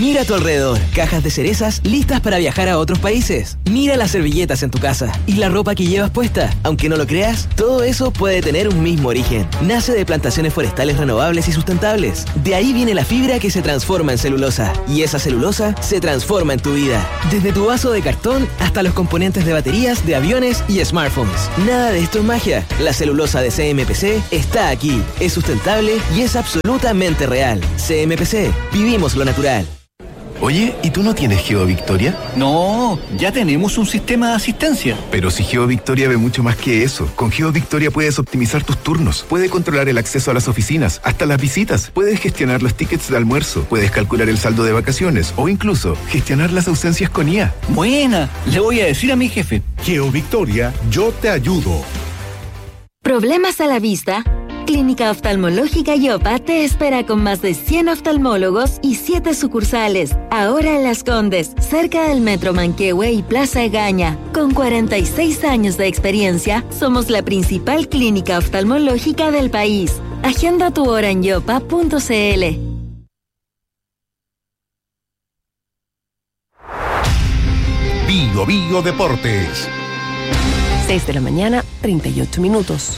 Mira a tu alrededor, cajas de cerezas listas para viajar a otros países. Mira las servilletas en tu casa y la ropa que llevas puesta. Aunque no lo creas, todo eso puede tener un mismo origen. Nace de plantaciones forestales renovables y sustentables. De ahí viene la fibra que se transforma en celulosa. Y esa celulosa se transforma en tu vida. Desde tu vaso de cartón hasta los componentes de baterías, de aviones y smartphones. Nada de esto es magia. La celulosa de C M P C está aquí. Es sustentable y es absolutamente real. C M P C. Vivimos lo natural.
Oye, ¿y tú no tienes GeoVictoria?
No, ya tenemos un sistema de asistencia.
Pero si GeoVictoria ve mucho más que eso. Con GeoVictoria puedes optimizar tus turnos, puedes controlar el acceso a las oficinas, hasta las visitas, puedes gestionar los tickets de almuerzo, puedes calcular el saldo de vacaciones o incluso gestionar las ausencias con I A.
Buena, le voy a decir a mi jefe.
GeoVictoria, yo te ayudo.
¿Problemas a la vista? Clínica Oftalmológica Yopa te espera con más de cien oftalmólogos y siete sucursales. Ahora en Las Condes, cerca del Metro Manquehue y Plaza Egaña. Con cuarenta y seis años de experiencia, somos la principal clínica oftalmológica del país. Agenda tu hora en yopa punto c l.
Bio Bio Deportes.
seis de la mañana, treinta y ocho minutos.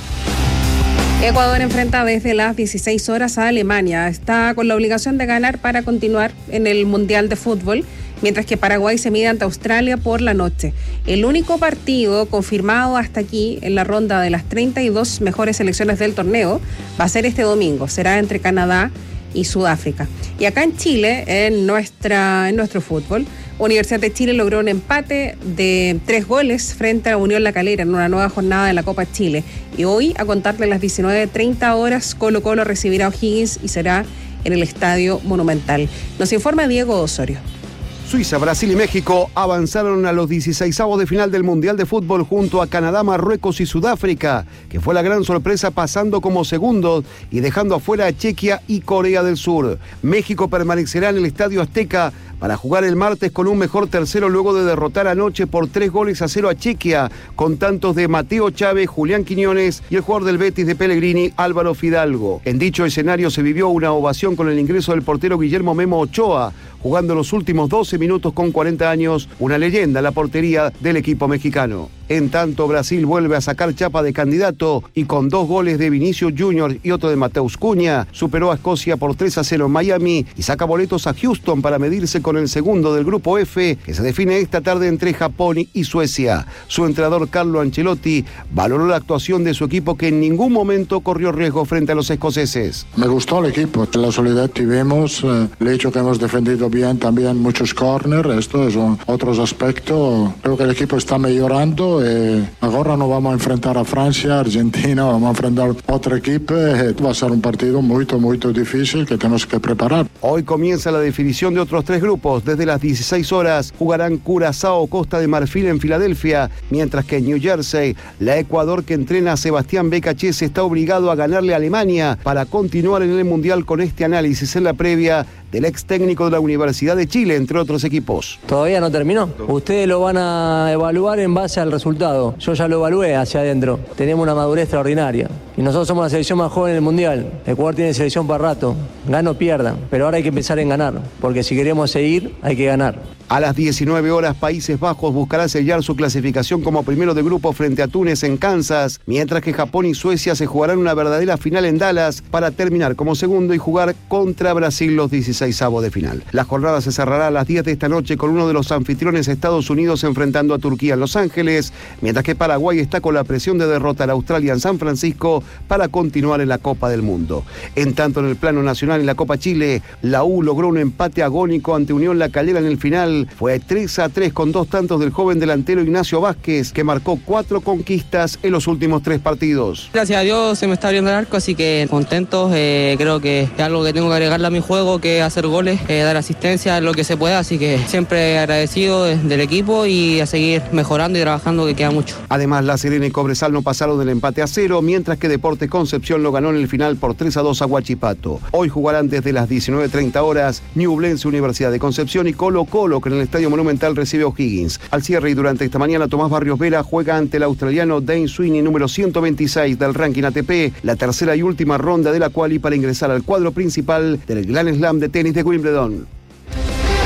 Ecuador enfrenta desde las dieciséis horas a Alemania. Está con la obligación de ganar para continuar en el Mundial de Fútbol, mientras que Paraguay se mide ante Australia por la noche. El único partido confirmado hasta aquí en la ronda de las treinta y dos mejores selecciones del torneo va a ser este domingo. Será entre Canadá y Sudáfrica. Y acá en Chile, en nuestra en nuestro fútbol, Universidad de Chile logró un empate de tres goles frente a Unión La Calera en una nueva jornada de la Copa Chile. Y hoy, a contar de las diecinueve treinta horas, Colo Colo recibirá a O'Higgins y será en el Estadio Monumental. Nos informa Diego Osorio.
Suiza, Brasil y México avanzaron a los dieciseisavos de final del Mundial de Fútbol junto a Canadá, Marruecos y Sudáfrica, que fue la gran sorpresa pasando como segundos y dejando afuera a Chequia y Corea del Sur. México permanecerá en el Estadio Azteca para jugar el martes con un mejor tercero luego de derrotar anoche por tres goles a cero a Chequia, con tantos de Mateo Chávez, Julián Quiñones y el jugador del Betis de Pellegrini, Álvaro Fidalgo. En dicho escenario se vivió una ovación con el ingreso del portero Guillermo Memo Ochoa, jugando los últimos doce minutos con cuarenta años, una leyenda en la portería del equipo mexicano. En tanto, Brasil vuelve a sacar chapa de candidato y con dos goles de Vinicius Junior y otro de Mateus Cunha, superó a Escocia por tres a cero en Miami y saca boletos a Houston para medirse con el segundo del grupo F, que se define esta tarde entre Japón y Suecia. Su entrenador Carlo Ancelotti valoró la actuación de su equipo, que en ningún momento corrió riesgo frente a los escoceses.
Me gustó el equipo, la solidez tuvimos, eh, el hecho que hemos defendido bien también muchos corners, esto es un, otros aspectos. Creo que el equipo está mejorando. Eh, ahora nos vamos a enfrentar a Francia, Argentina, vamos a enfrentar a otro equipo. Eh, va a ser un partido muy, muy difícil que tenemos que preparar.
Hoy comienza la definición de otros tres grupos. Desde las dieciséis horas jugarán Curazao, Costa de Marfil en Filadelfia, mientras que en New Jersey, la Ecuador que entrena a Sebastián Becachese está obligado a ganarle a Alemania para continuar en el Mundial. Con este análisis en la previa del ex técnico de la Universidad de Chile, entre otros equipos.
Todavía no terminó. Ustedes lo van a evaluar en base al resultado. Yo ya lo evalué hacia adentro. Tenemos una madurez extraordinaria. Y nosotros somos la selección más joven del Mundial. Ecuador tiene selección para rato. Gana o pierda. Pero ahora hay que pensar en ganar. Porque si queremos seguir, hay que ganar.
A las diecinueve horas, Países Bajos buscará sellar su clasificación como primero de grupo frente a Túnez en Kansas, mientras que Japón y Suecia se jugarán una verdadera final en Dallas para terminar como segundo y jugar contra Brasil los dieciseisavos de final. La jornada se cerrará a las diez de esta noche con uno de los anfitriones, Estados Unidos, enfrentando a Turquía en Los Ángeles, mientras que Paraguay está con la presión de derrotar a Australia en San Francisco para continuar en la Copa del Mundo. En tanto, en el plano nacional, en la Copa Chile, la U logró un empate agónico ante Unión La Calera en el final. Fue tres a tres con dos tantos del joven delantero Ignacio Vázquez, que marcó cuatro conquistas en los últimos tres partidos.
Gracias a Dios se me está abriendo el arco, así que contentos. Eh, creo que es algo que tengo que agregarle a mi juego, que es hacer goles, eh, dar asistencia, lo que se pueda, así que siempre agradecido de, del equipo y a seguir mejorando y trabajando, que queda mucho.
Además, La Serena y Cobresal no pasaron del empate a cero, mientras que Deportes Concepción lo ganó en el final por tres a dos a Huachipato. Hoy jugarán desde las diecinueve treinta horas Ñublense, Universidad de Concepción y Colo Colo, que en el Estadio Monumental recibe a O'Higgins. Al cierre y durante esta mañana, Tomás Barrios Vera juega ante el australiano Dane Sweeney, número ciento veintiséis del ranking A T P, la tercera y última ronda de la quali para ingresar al cuadro principal del Grand Slam de tenis de Wimbledon.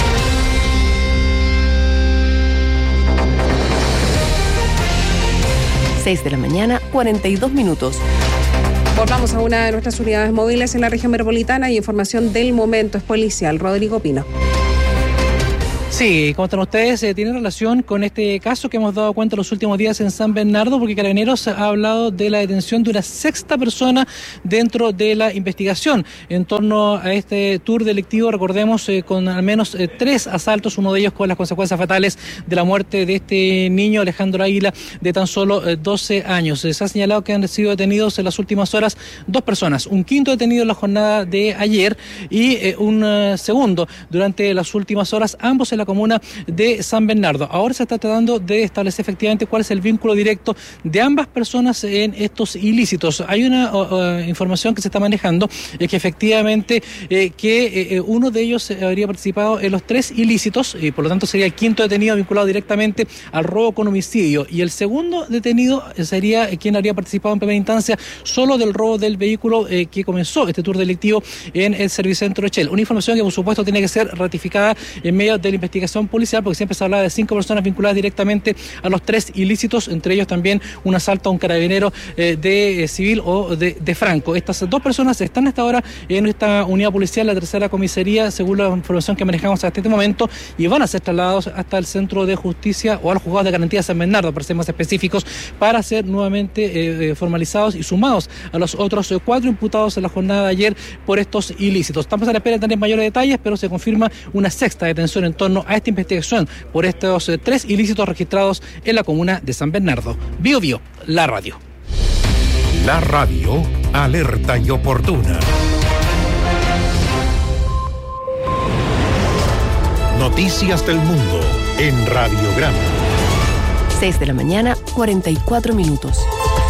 seis de la mañana, cuarenta y dos minutos.
Volvamos a una de nuestras unidades móviles en la región metropolitana y información del momento es policial. Rodrigo Pino.
Sí, como están ustedes, eh, tiene relación con este caso que hemos dado cuenta los últimos días en San Bernardo, porque Carabineros ha hablado de la detención de una sexta persona dentro de la investigación en torno a este tour delictivo, recordemos, eh, con al menos eh, tres asaltos, uno de ellos con las consecuencias fatales de la muerte de este niño, Alejandro Águila, de tan solo eh, doce años. Eh, se ha señalado que han sido detenidos en las últimas horas dos personas, un quinto detenido en la jornada de ayer y eh, un uh, segundo durante las últimas horas, ambos en la comuna de San Bernardo. Ahora se está tratando de establecer efectivamente cuál es el vínculo directo de ambas personas en estos ilícitos. Hay una uh, uh, información que se está manejando, es que efectivamente eh, que eh, uno de ellos habría participado en los tres ilícitos y por lo tanto sería el quinto detenido vinculado directamente al robo con homicidio, y el segundo detenido sería quien habría participado en primera instancia solo del robo del vehículo eh, que comenzó este tour delictivo en el Servicentro Shell. Una información que por supuesto tiene que ser ratificada en medio de la investigación policial, porque siempre se habla de cinco personas vinculadas directamente a los tres ilícitos, entre ellos también un asalto a un carabinero eh, de eh, civil o de, de Franco. Estas dos personas están hasta ahora en esta unidad policial, la tercera comisaría, según la información que manejamos hasta este momento, y van a ser trasladados hasta el Centro de Justicia o a los juzgados de garantía de San Bernardo, para ser más específicos, para ser nuevamente eh, formalizados y sumados a los otros eh, cuatro imputados en la jornada de ayer por estos ilícitos. Estamos a la espera de tener mayores detalles, pero se confirma una sexta detención en torno a esta investigación por estos eh, tres ilícitos registrados en la comuna de San Bernardo. Bio Bio, la radio.
La radio, alerta y oportuna. Noticias del mundo en Radiograma.
seis de la mañana, cuarenta y cuatro minutos.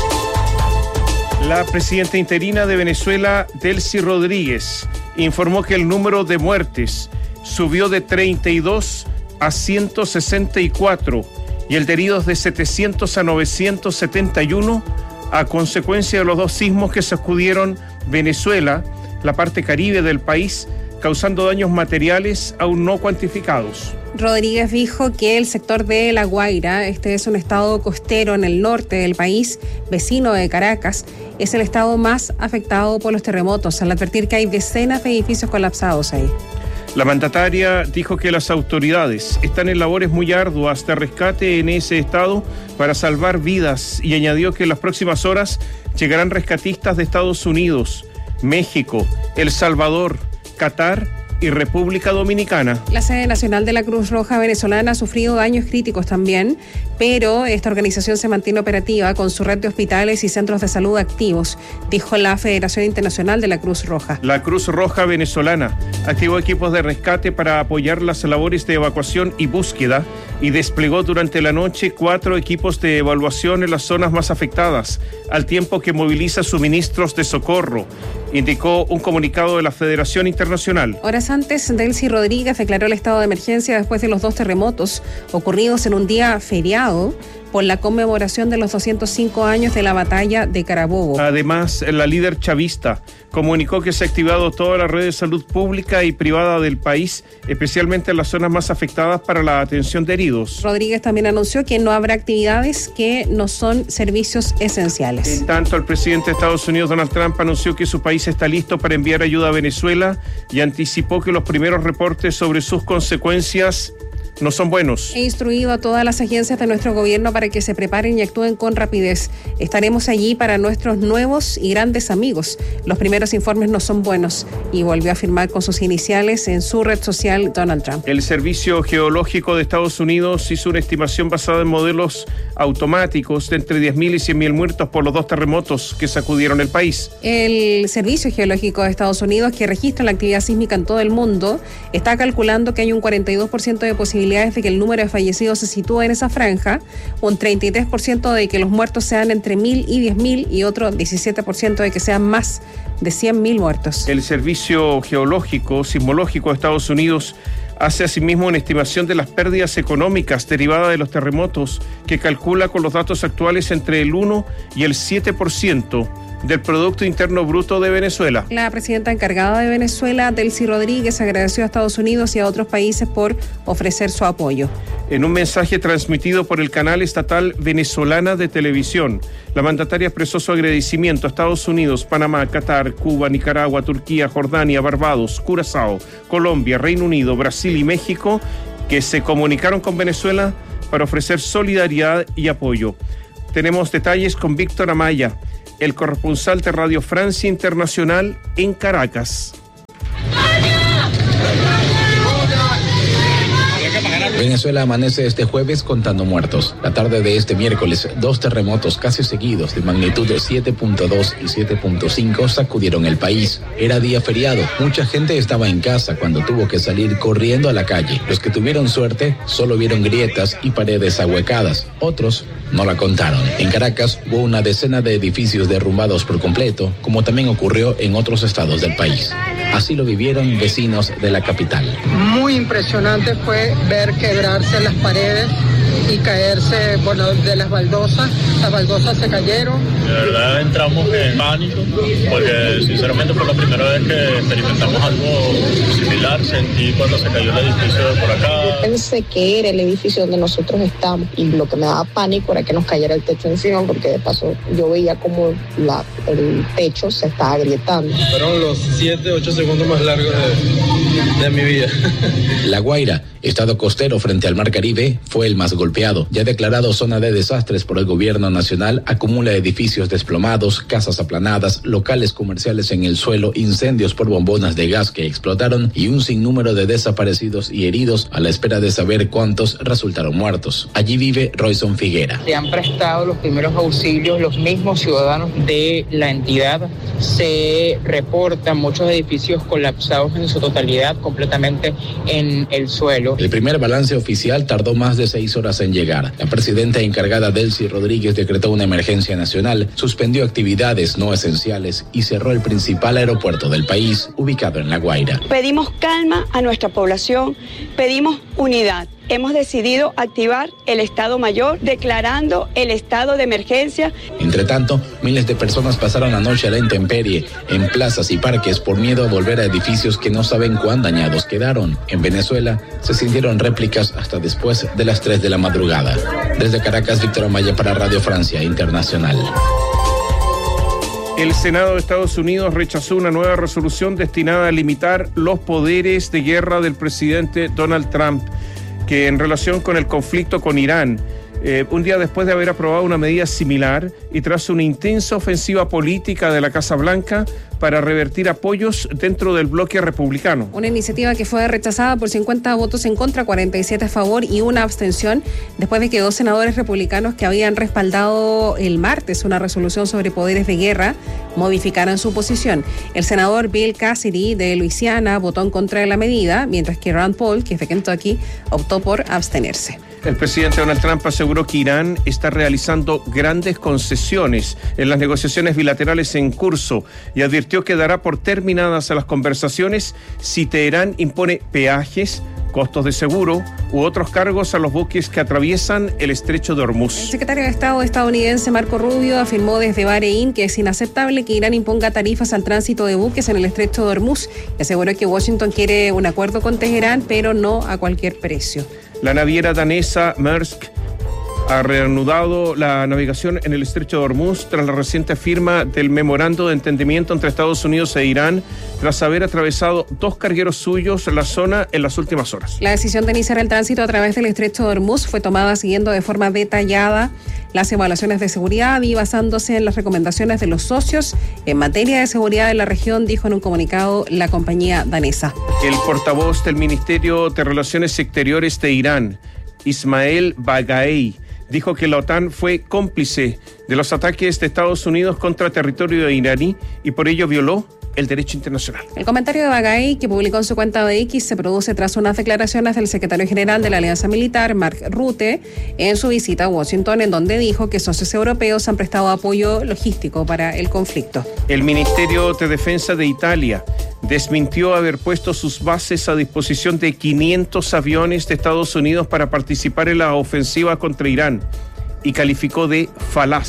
La presidenta interina de Venezuela, Delcy Rodríguez, informó que el número de muertes subió de treinta y dos a ciento sesenta y cuatro y el de heridos de setecientos a novecientos setenta y uno a consecuencia de los dos sismos que sacudieron Venezuela, la parte caribe del país, causando daños materiales aún no cuantificados.
Rodríguez dijo que el sector de La Guaira, este es un estado costero en el norte del país, vecino de Caracas, es el estado más afectado por los terremotos, al advertir que hay decenas de edificios colapsados ahí.
La mandataria dijo que las autoridades están en labores muy arduas de rescate en ese estado para salvar vidas y añadió que en las próximas horas llegarán rescatistas de Estados Unidos, México, El Salvador, Qatar y República Dominicana.
La sede nacional de la Cruz Roja venezolana ha sufrido daños críticos también, pero esta organización se mantiene operativa con su red de hospitales y centros de salud activos, dijo la Federación Internacional de la Cruz Roja.
La Cruz Roja venezolana activó equipos de rescate para apoyar las labores de evacuación y búsqueda y desplegó durante la noche cuatro equipos de evaluación en las zonas más afectadas, al tiempo que moviliza suministros de socorro, indicó un comunicado de la Federación Internacional.
Horas antes, Delcy Rodríguez declaró el estado de emergencia después de los dos terremotos ocurridos en un día feriado por la conmemoración de los doscientos cinco años de la batalla de Carabobo.
Además, la líder chavista comunicó que se ha activado toda la red de salud pública y privada del país, especialmente en las zonas más afectadas para la atención de heridos.
Rodríguez también anunció que no habrá actividades que no son servicios esenciales.
En tanto, el presidente de Estados Unidos, Donald Trump, anunció que su país está listo para enviar ayuda a Venezuela y anticipó que los primeros reportes sobre sus consecuencias no son buenos.
He instruido a todas las agencias de nuestro gobierno para que se preparen y actúen con rapidez. Estaremos allí para nuestros nuevos y grandes amigos. Los primeros informes no son buenos, y volvió a afirmar con sus iniciales en su red social Donald Trump.
El Servicio Geológico de Estados Unidos hizo una estimación basada en modelos automáticos de entre diez mil y cien mil muertos por los dos terremotos que sacudieron el país.
El Servicio Geológico de Estados Unidos, que registra la actividad sísmica en todo el mundo, está calculando que hay un cuarenta y dos por ciento de posibilidades de que el número de fallecidos se sitúe en esa franja, un treinta y tres por ciento de que los muertos sean entre mil y diez mil y otro diecisiete por ciento de que sean más de cien mil muertos.
El Servicio Geológico Sismológico de Estados Unidos hace asimismo una estimación de las pérdidas económicas derivadas de los terremotos, que calcula con los datos actuales entre el uno y el siete por ciento del Producto Interno Bruto de Venezuela.
La presidenta encargada de Venezuela, Delcy Rodríguez, agradeció a Estados Unidos y a otros países por ofrecer su apoyo.
En un mensaje transmitido por el canal estatal venezolana de televisión, la mandataria expresó su agradecimiento a Estados Unidos, Panamá, Qatar, Cuba, Nicaragua, Turquía, Jordania, Barbados, Curazao, Colombia, Reino Unido, Brasil y México, que se comunicaron con Venezuela para ofrecer solidaridad y apoyo. Tenemos detalles con Víctor Amaya, el corresponsal de Radio Francia Internacional en Caracas.
Venezuela amanece este jueves contando muertos. La tarde de este miércoles, dos terremotos casi seguidos de magnitud siete punto dos y siete punto cinco sacudieron el país. Era día feriado. Mucha gente estaba en casa cuando tuvo que salir corriendo a la calle. Los que tuvieron suerte solo vieron grietas y paredes ahuecadas. Otros no la contaron. En Caracas hubo una decena de edificios derrumbados por completo, como también ocurrió en otros estados del país. Así lo vivieron vecinos de la capital.
Muy impresionante fue ver quebrarse las paredes y caerse, bueno, de las baldosas. Las baldosas se cayeron.
De verdad entramos en pánico porque sinceramente fue la primera vez que experimentamos algo similar. Sentí cuando se cayó el edificio por acá.
Yo pensé que era el edificio donde nosotros estamos y lo que me daba pánico era que nos cayera el techo encima, porque de paso yo veía como la, el techo se estaba agrietando.
Fueron los siete, ocho segundos más largos de, de mi vida.
La Guaira, estado costero frente al Mar Caribe, fue el más golpeado. Ya declarado zona de desastres por el gobierno nacional, acumula edificios desplomados, casas aplanadas, locales comerciales en el suelo, incendios por bombonas de gas que explotaron y un sinnúmero de desaparecidos y heridos a la espera de saber cuántos resultaron muertos. Allí vive Royson Figuera.
Se han prestado los primeros auxilios los mismos ciudadanos de la entidad. Se reportan muchos edificios colapsados en su totalidad, completamente en el suelo.
El primer balance oficial tardó más de seis horas en llegar. La presidenta encargada Delcy Rodríguez decretó una emergencia nacional, suspendió actividades no esenciales y cerró el principal aeropuerto del país, ubicado en La Guaira.
Pedimos calma a nuestra población, pedimos unidad. Hemos decidido activar el Estado Mayor, declarando el estado de emergencia.
Entre tanto, miles de personas pasaron la noche a la intemperie, en plazas y parques, por miedo a volver a edificios que no saben cuán dañados quedaron. En Venezuela, se sintieron réplicas hasta después de las tres de la madrugada. Desde Caracas, Víctor Amaya para Radio Francia Internacional.
El Senado de Estados Unidos rechazó una nueva resolución destinada a limitar los poderes de guerra del presidente Donald Trump, que en relación con el conflicto con Irán, eh, un día después de haber aprobado una medida similar y tras una intensa ofensiva política de la Casa Blanca para revertir apoyos dentro del bloque republicano.
Una iniciativa que fue rechazada por cincuenta votos en contra, cuarenta y siete a favor y una abstención, después de que dos senadores republicanos que habían respaldado el martes una resolución sobre poderes de guerra modificaran su posición. El senador Bill Cassidy de Luisiana votó en contra de la medida, mientras que Rand Paul, que es de Kentucky, optó por abstenerse.
El presidente Donald Trump aseguró que Irán está realizando grandes concesiones en las negociaciones bilaterales en curso y advirtió que dará por terminadas a las conversaciones si Teherán impone peajes, costos de seguro u otros cargos a los buques que atraviesan el estrecho de Hormuz.
El secretario de Estado estadounidense Marco Rubio afirmó desde Bahrein que es inaceptable que Irán imponga tarifas al tránsito de buques en el estrecho de Hormuz y aseguró que Washington quiere un acuerdo con Teherán, pero no a cualquier precio.
La naviera danesa Maersk ha reanudado la navegación en el estrecho de Hormuz tras la reciente firma del memorando de entendimiento entre Estados Unidos e Irán, tras haber atravesado dos cargueros suyos la zona en las últimas horas.
La decisión de iniciar el tránsito a través del estrecho de Hormuz fue tomada siguiendo de forma detallada las evaluaciones de seguridad y basándose en las recomendaciones de los socios en materia de seguridad de la región, dijo en un comunicado la compañía danesa.
El portavoz del Ministerio de Relaciones Exteriores de Irán, Ismael Bagaei, dijo que la OTAN fue cómplice de los ataques de Estados Unidos contra territorio iraní y por ello violó el derecho internacional.
El comentario de Bagaei, que publicó en su cuenta de X, se produce tras unas declaraciones del secretario general de la Alianza Militar, Mark Rutte, en su visita a Washington, en donde dijo que socios europeos han prestado apoyo logístico para el conflicto.
El Ministerio de Defensa de Italia desmintió haber puesto sus bases a disposición de quinientos aviones de Estados Unidos para participar en la ofensiva contra Irán y calificó de falaz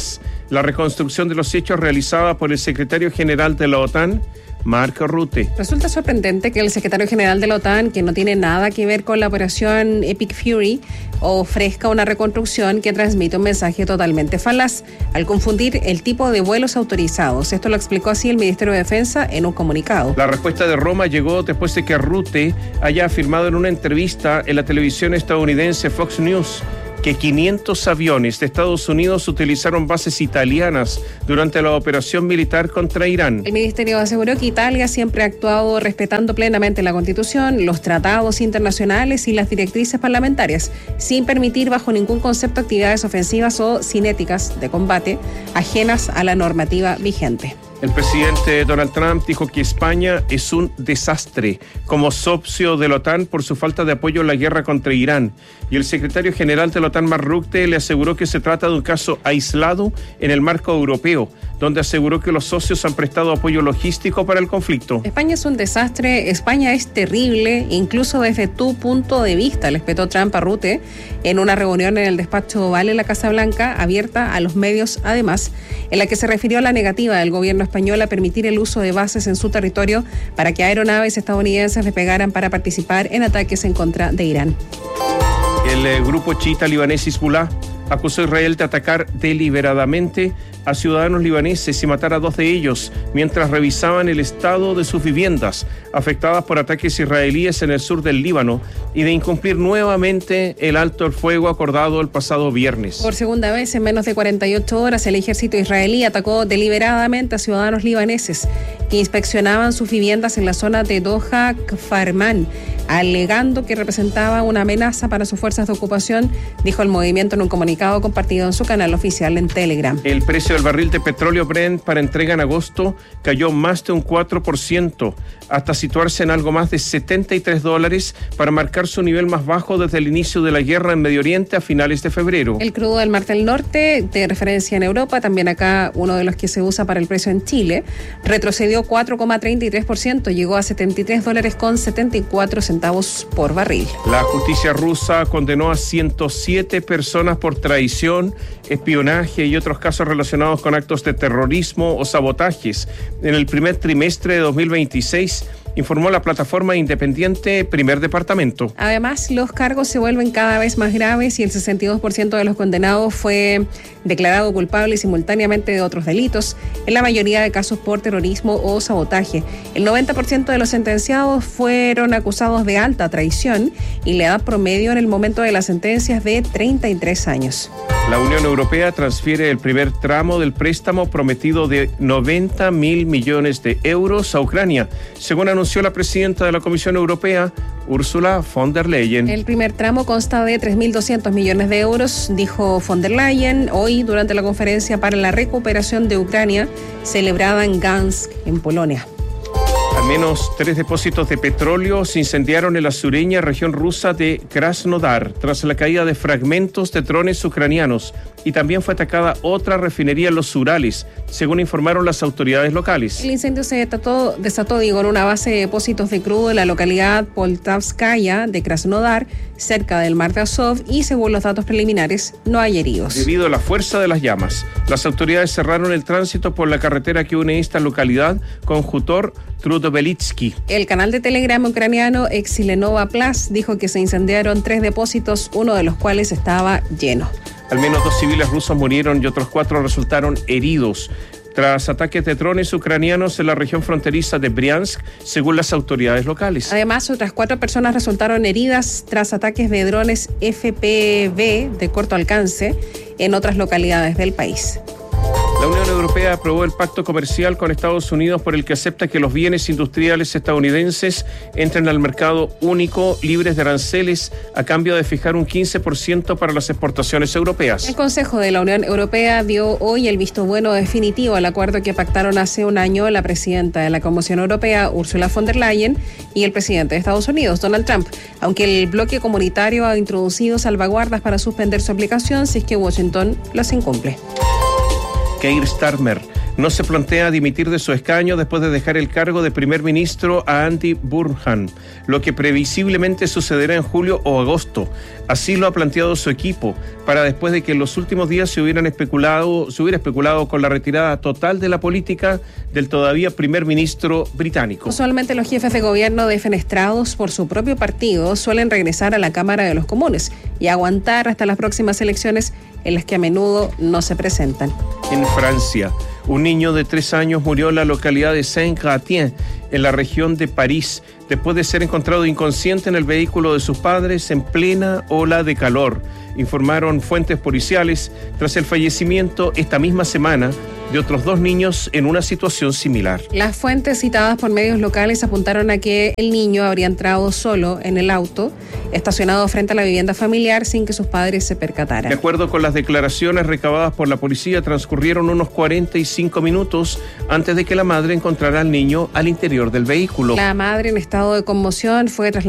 la reconstrucción de los hechos realizada por el secretario general de la OTAN, Mark Rutte.
Resulta sorprendente que el secretario general de la OTAN, que no tiene nada que ver con la operación Epic Fury, ofrezca una reconstrucción que transmite un mensaje totalmente falaz al confundir el tipo de vuelos autorizados. Esto lo explicó así el Ministerio de Defensa en un comunicado.
La respuesta de Roma llegó después de que Rutte haya afirmado en una entrevista en la televisión estadounidense Fox News que quinientos aviones de Estados Unidos utilizaron bases italianas durante la operación militar contra Irán.
El ministerio aseguró que Italia siempre ha actuado respetando plenamente la Constitución, los tratados internacionales y las directrices parlamentarias, sin permitir bajo ningún concepto actividades ofensivas o cinéticas de combate ajenas a la normativa vigente.
El presidente Donald Trump dijo que España es un desastre como socio de la OTAN por su falta de apoyo en la guerra contra Irán. Y el secretario general de la OTAN, Mark Rutte, le aseguró que se trata de un caso aislado en el marco europeo, donde aseguró que los socios han prestado apoyo logístico para el conflicto.
España es un desastre, España es terrible, incluso desde tu punto de vista, le espetó Trump a Rutte en una reunión en el despacho Oval en la Casa Blanca, abierta a los medios además, en la que se refirió a la negativa del gobierno español a permitir el uso de bases en su territorio para que aeronaves estadounidenses despegaran para participar en ataques en contra de Irán.
El eh, grupo chiita libanés Hezbollah acusó a Israel de atacar deliberadamente a ciudadanos libaneses y matar a dos de ellos mientras revisaban el estado de sus viviendas afectadas por ataques israelíes en el sur del Líbano y de incumplir nuevamente el alto el fuego acordado el pasado viernes.
Por segunda vez en menos de cuarenta y ocho horas, el ejército israelí atacó deliberadamente a ciudadanos libaneses que inspeccionaban sus viviendas en la zona de Doha Kfarman, alegando que representaba una amenaza para sus fuerzas de ocupación, dijo el movimiento en un comunicado compartido en su canal oficial en Telegram.
El precio del barril de petróleo Brent para entrega en agosto cayó más de un cuatro por ciento, hasta situarse en algo más de setenta y tres dólares para marcar su nivel más bajo desde el inicio de la guerra en Medio Oriente a finales de febrero.
El crudo del Mar del Norte, de referencia en Europa, también acá uno de los que se usa para el precio en Chile, retrocedió cuatro coma treinta y tres por ciento, llegó a setenta y tres dólares con setenta y cuatro centavos por barril.
La justicia rusa condenó a ciento siete personas por traición, espionaje y otros casos relacionados con actos de terrorismo o sabotajes en el primer trimestre de dos mil veintiséis, informó la plataforma independiente Primer Departamento.
Además, los cargos se vuelven cada vez más graves y el sesenta y dos por ciento de los condenados fue declarado culpable simultáneamente de otros delitos, en la mayoría de casos por terrorismo o sabotaje. El noventa por ciento de los sentenciados fueron acusados de alta traición y la edad promedio en el momento de las sentencias de treinta y tres años.
La Unión Europea transfiere el primer tramo del préstamo prometido de noventa mil millones de euros a Ucrania, según anunció la presidenta de la Comisión Europea, Ursula von der Leyen.
El primer tramo consta de tres mil doscientos millones de euros, dijo von der Leyen hoy durante la conferencia para la recuperación de Ucrania, celebrada en Gdansk, en Polonia.
Al menos tres depósitos de petróleo se incendiaron en la sureña región rusa de Krasnodar tras la caída de fragmentos de drones ucranianos, y también fue atacada otra refinería en los Urales, según informaron las autoridades locales.
El incendio se desató, desató digo, en una base de depósitos de crudo en la localidad Poltavskaya de Krasnodar, cerca del mar de Azov, y según los datos preliminares, no hay heridos.
Debido a la fuerza de las llamas, las autoridades cerraron el tránsito por la carretera que une esta localidad con Jutor Trudobelitsky.
El canal de Telegram ucraniano Exilenova Plus dijo que se incendiaron tres depósitos, uno de los cuales estaba lleno.
Al menos dos civiles rusos murieron y otros cuatro resultaron heridos tras ataques de drones ucranianos en la región fronteriza de Briansk, según las autoridades locales.
Además, otras cuatro personas resultaron heridas tras ataques de drones F P V de corto alcance en otras localidades del país.
La Unión Europea aprobó el pacto comercial con Estados Unidos por el que acepta que los bienes industriales estadounidenses entren al mercado único libres de aranceles a cambio de fijar un quince por ciento para las exportaciones europeas.
El Consejo de la Unión Europea dio hoy el visto bueno definitivo al acuerdo que pactaron hace un año la presidenta de la Comisión Europea, Ursula von der Leyen, y el presidente de Estados Unidos, Donald Trump, aunque el bloque comunitario ha introducido salvaguardas para suspender su aplicación si es que Washington las incumple.
Keir Starmer no se plantea dimitir de su escaño después de dejar el cargo de primer ministro a Andy Burnham, lo que previsiblemente sucederá en julio o agosto. Así lo ha planteado su equipo, para después de que en los últimos días se hubieran especulado, se hubiera especulado con la retirada total de la política del todavía primer ministro británico.
Usualmente los jefes de gobierno defenestrados por su propio partido suelen regresar a la Cámara de los Comunes y aguantar hasta las próximas elecciones, en las que a menudo no se presentan.
En Francia, un niño de tres años murió en la localidad de Saint-Gratien, en la región de París, después de ser encontrado inconsciente en el vehículo de sus padres en plena ola de calor, informaron fuentes policiales tras el fallecimiento esta misma semana de otros dos niños en una situación similar.
Las fuentes citadas por medios locales apuntaron a que el niño habría entrado solo en el auto, estacionado frente a la vivienda familiar sin que sus padres se percataran.
De acuerdo con las declaraciones recabadas por la policía, transcurrieron unos cuarenta y cinco minutos antes de que la madre encontrara al niño al interior del vehículo.
La madre, en estado de conmoción, fue trasladada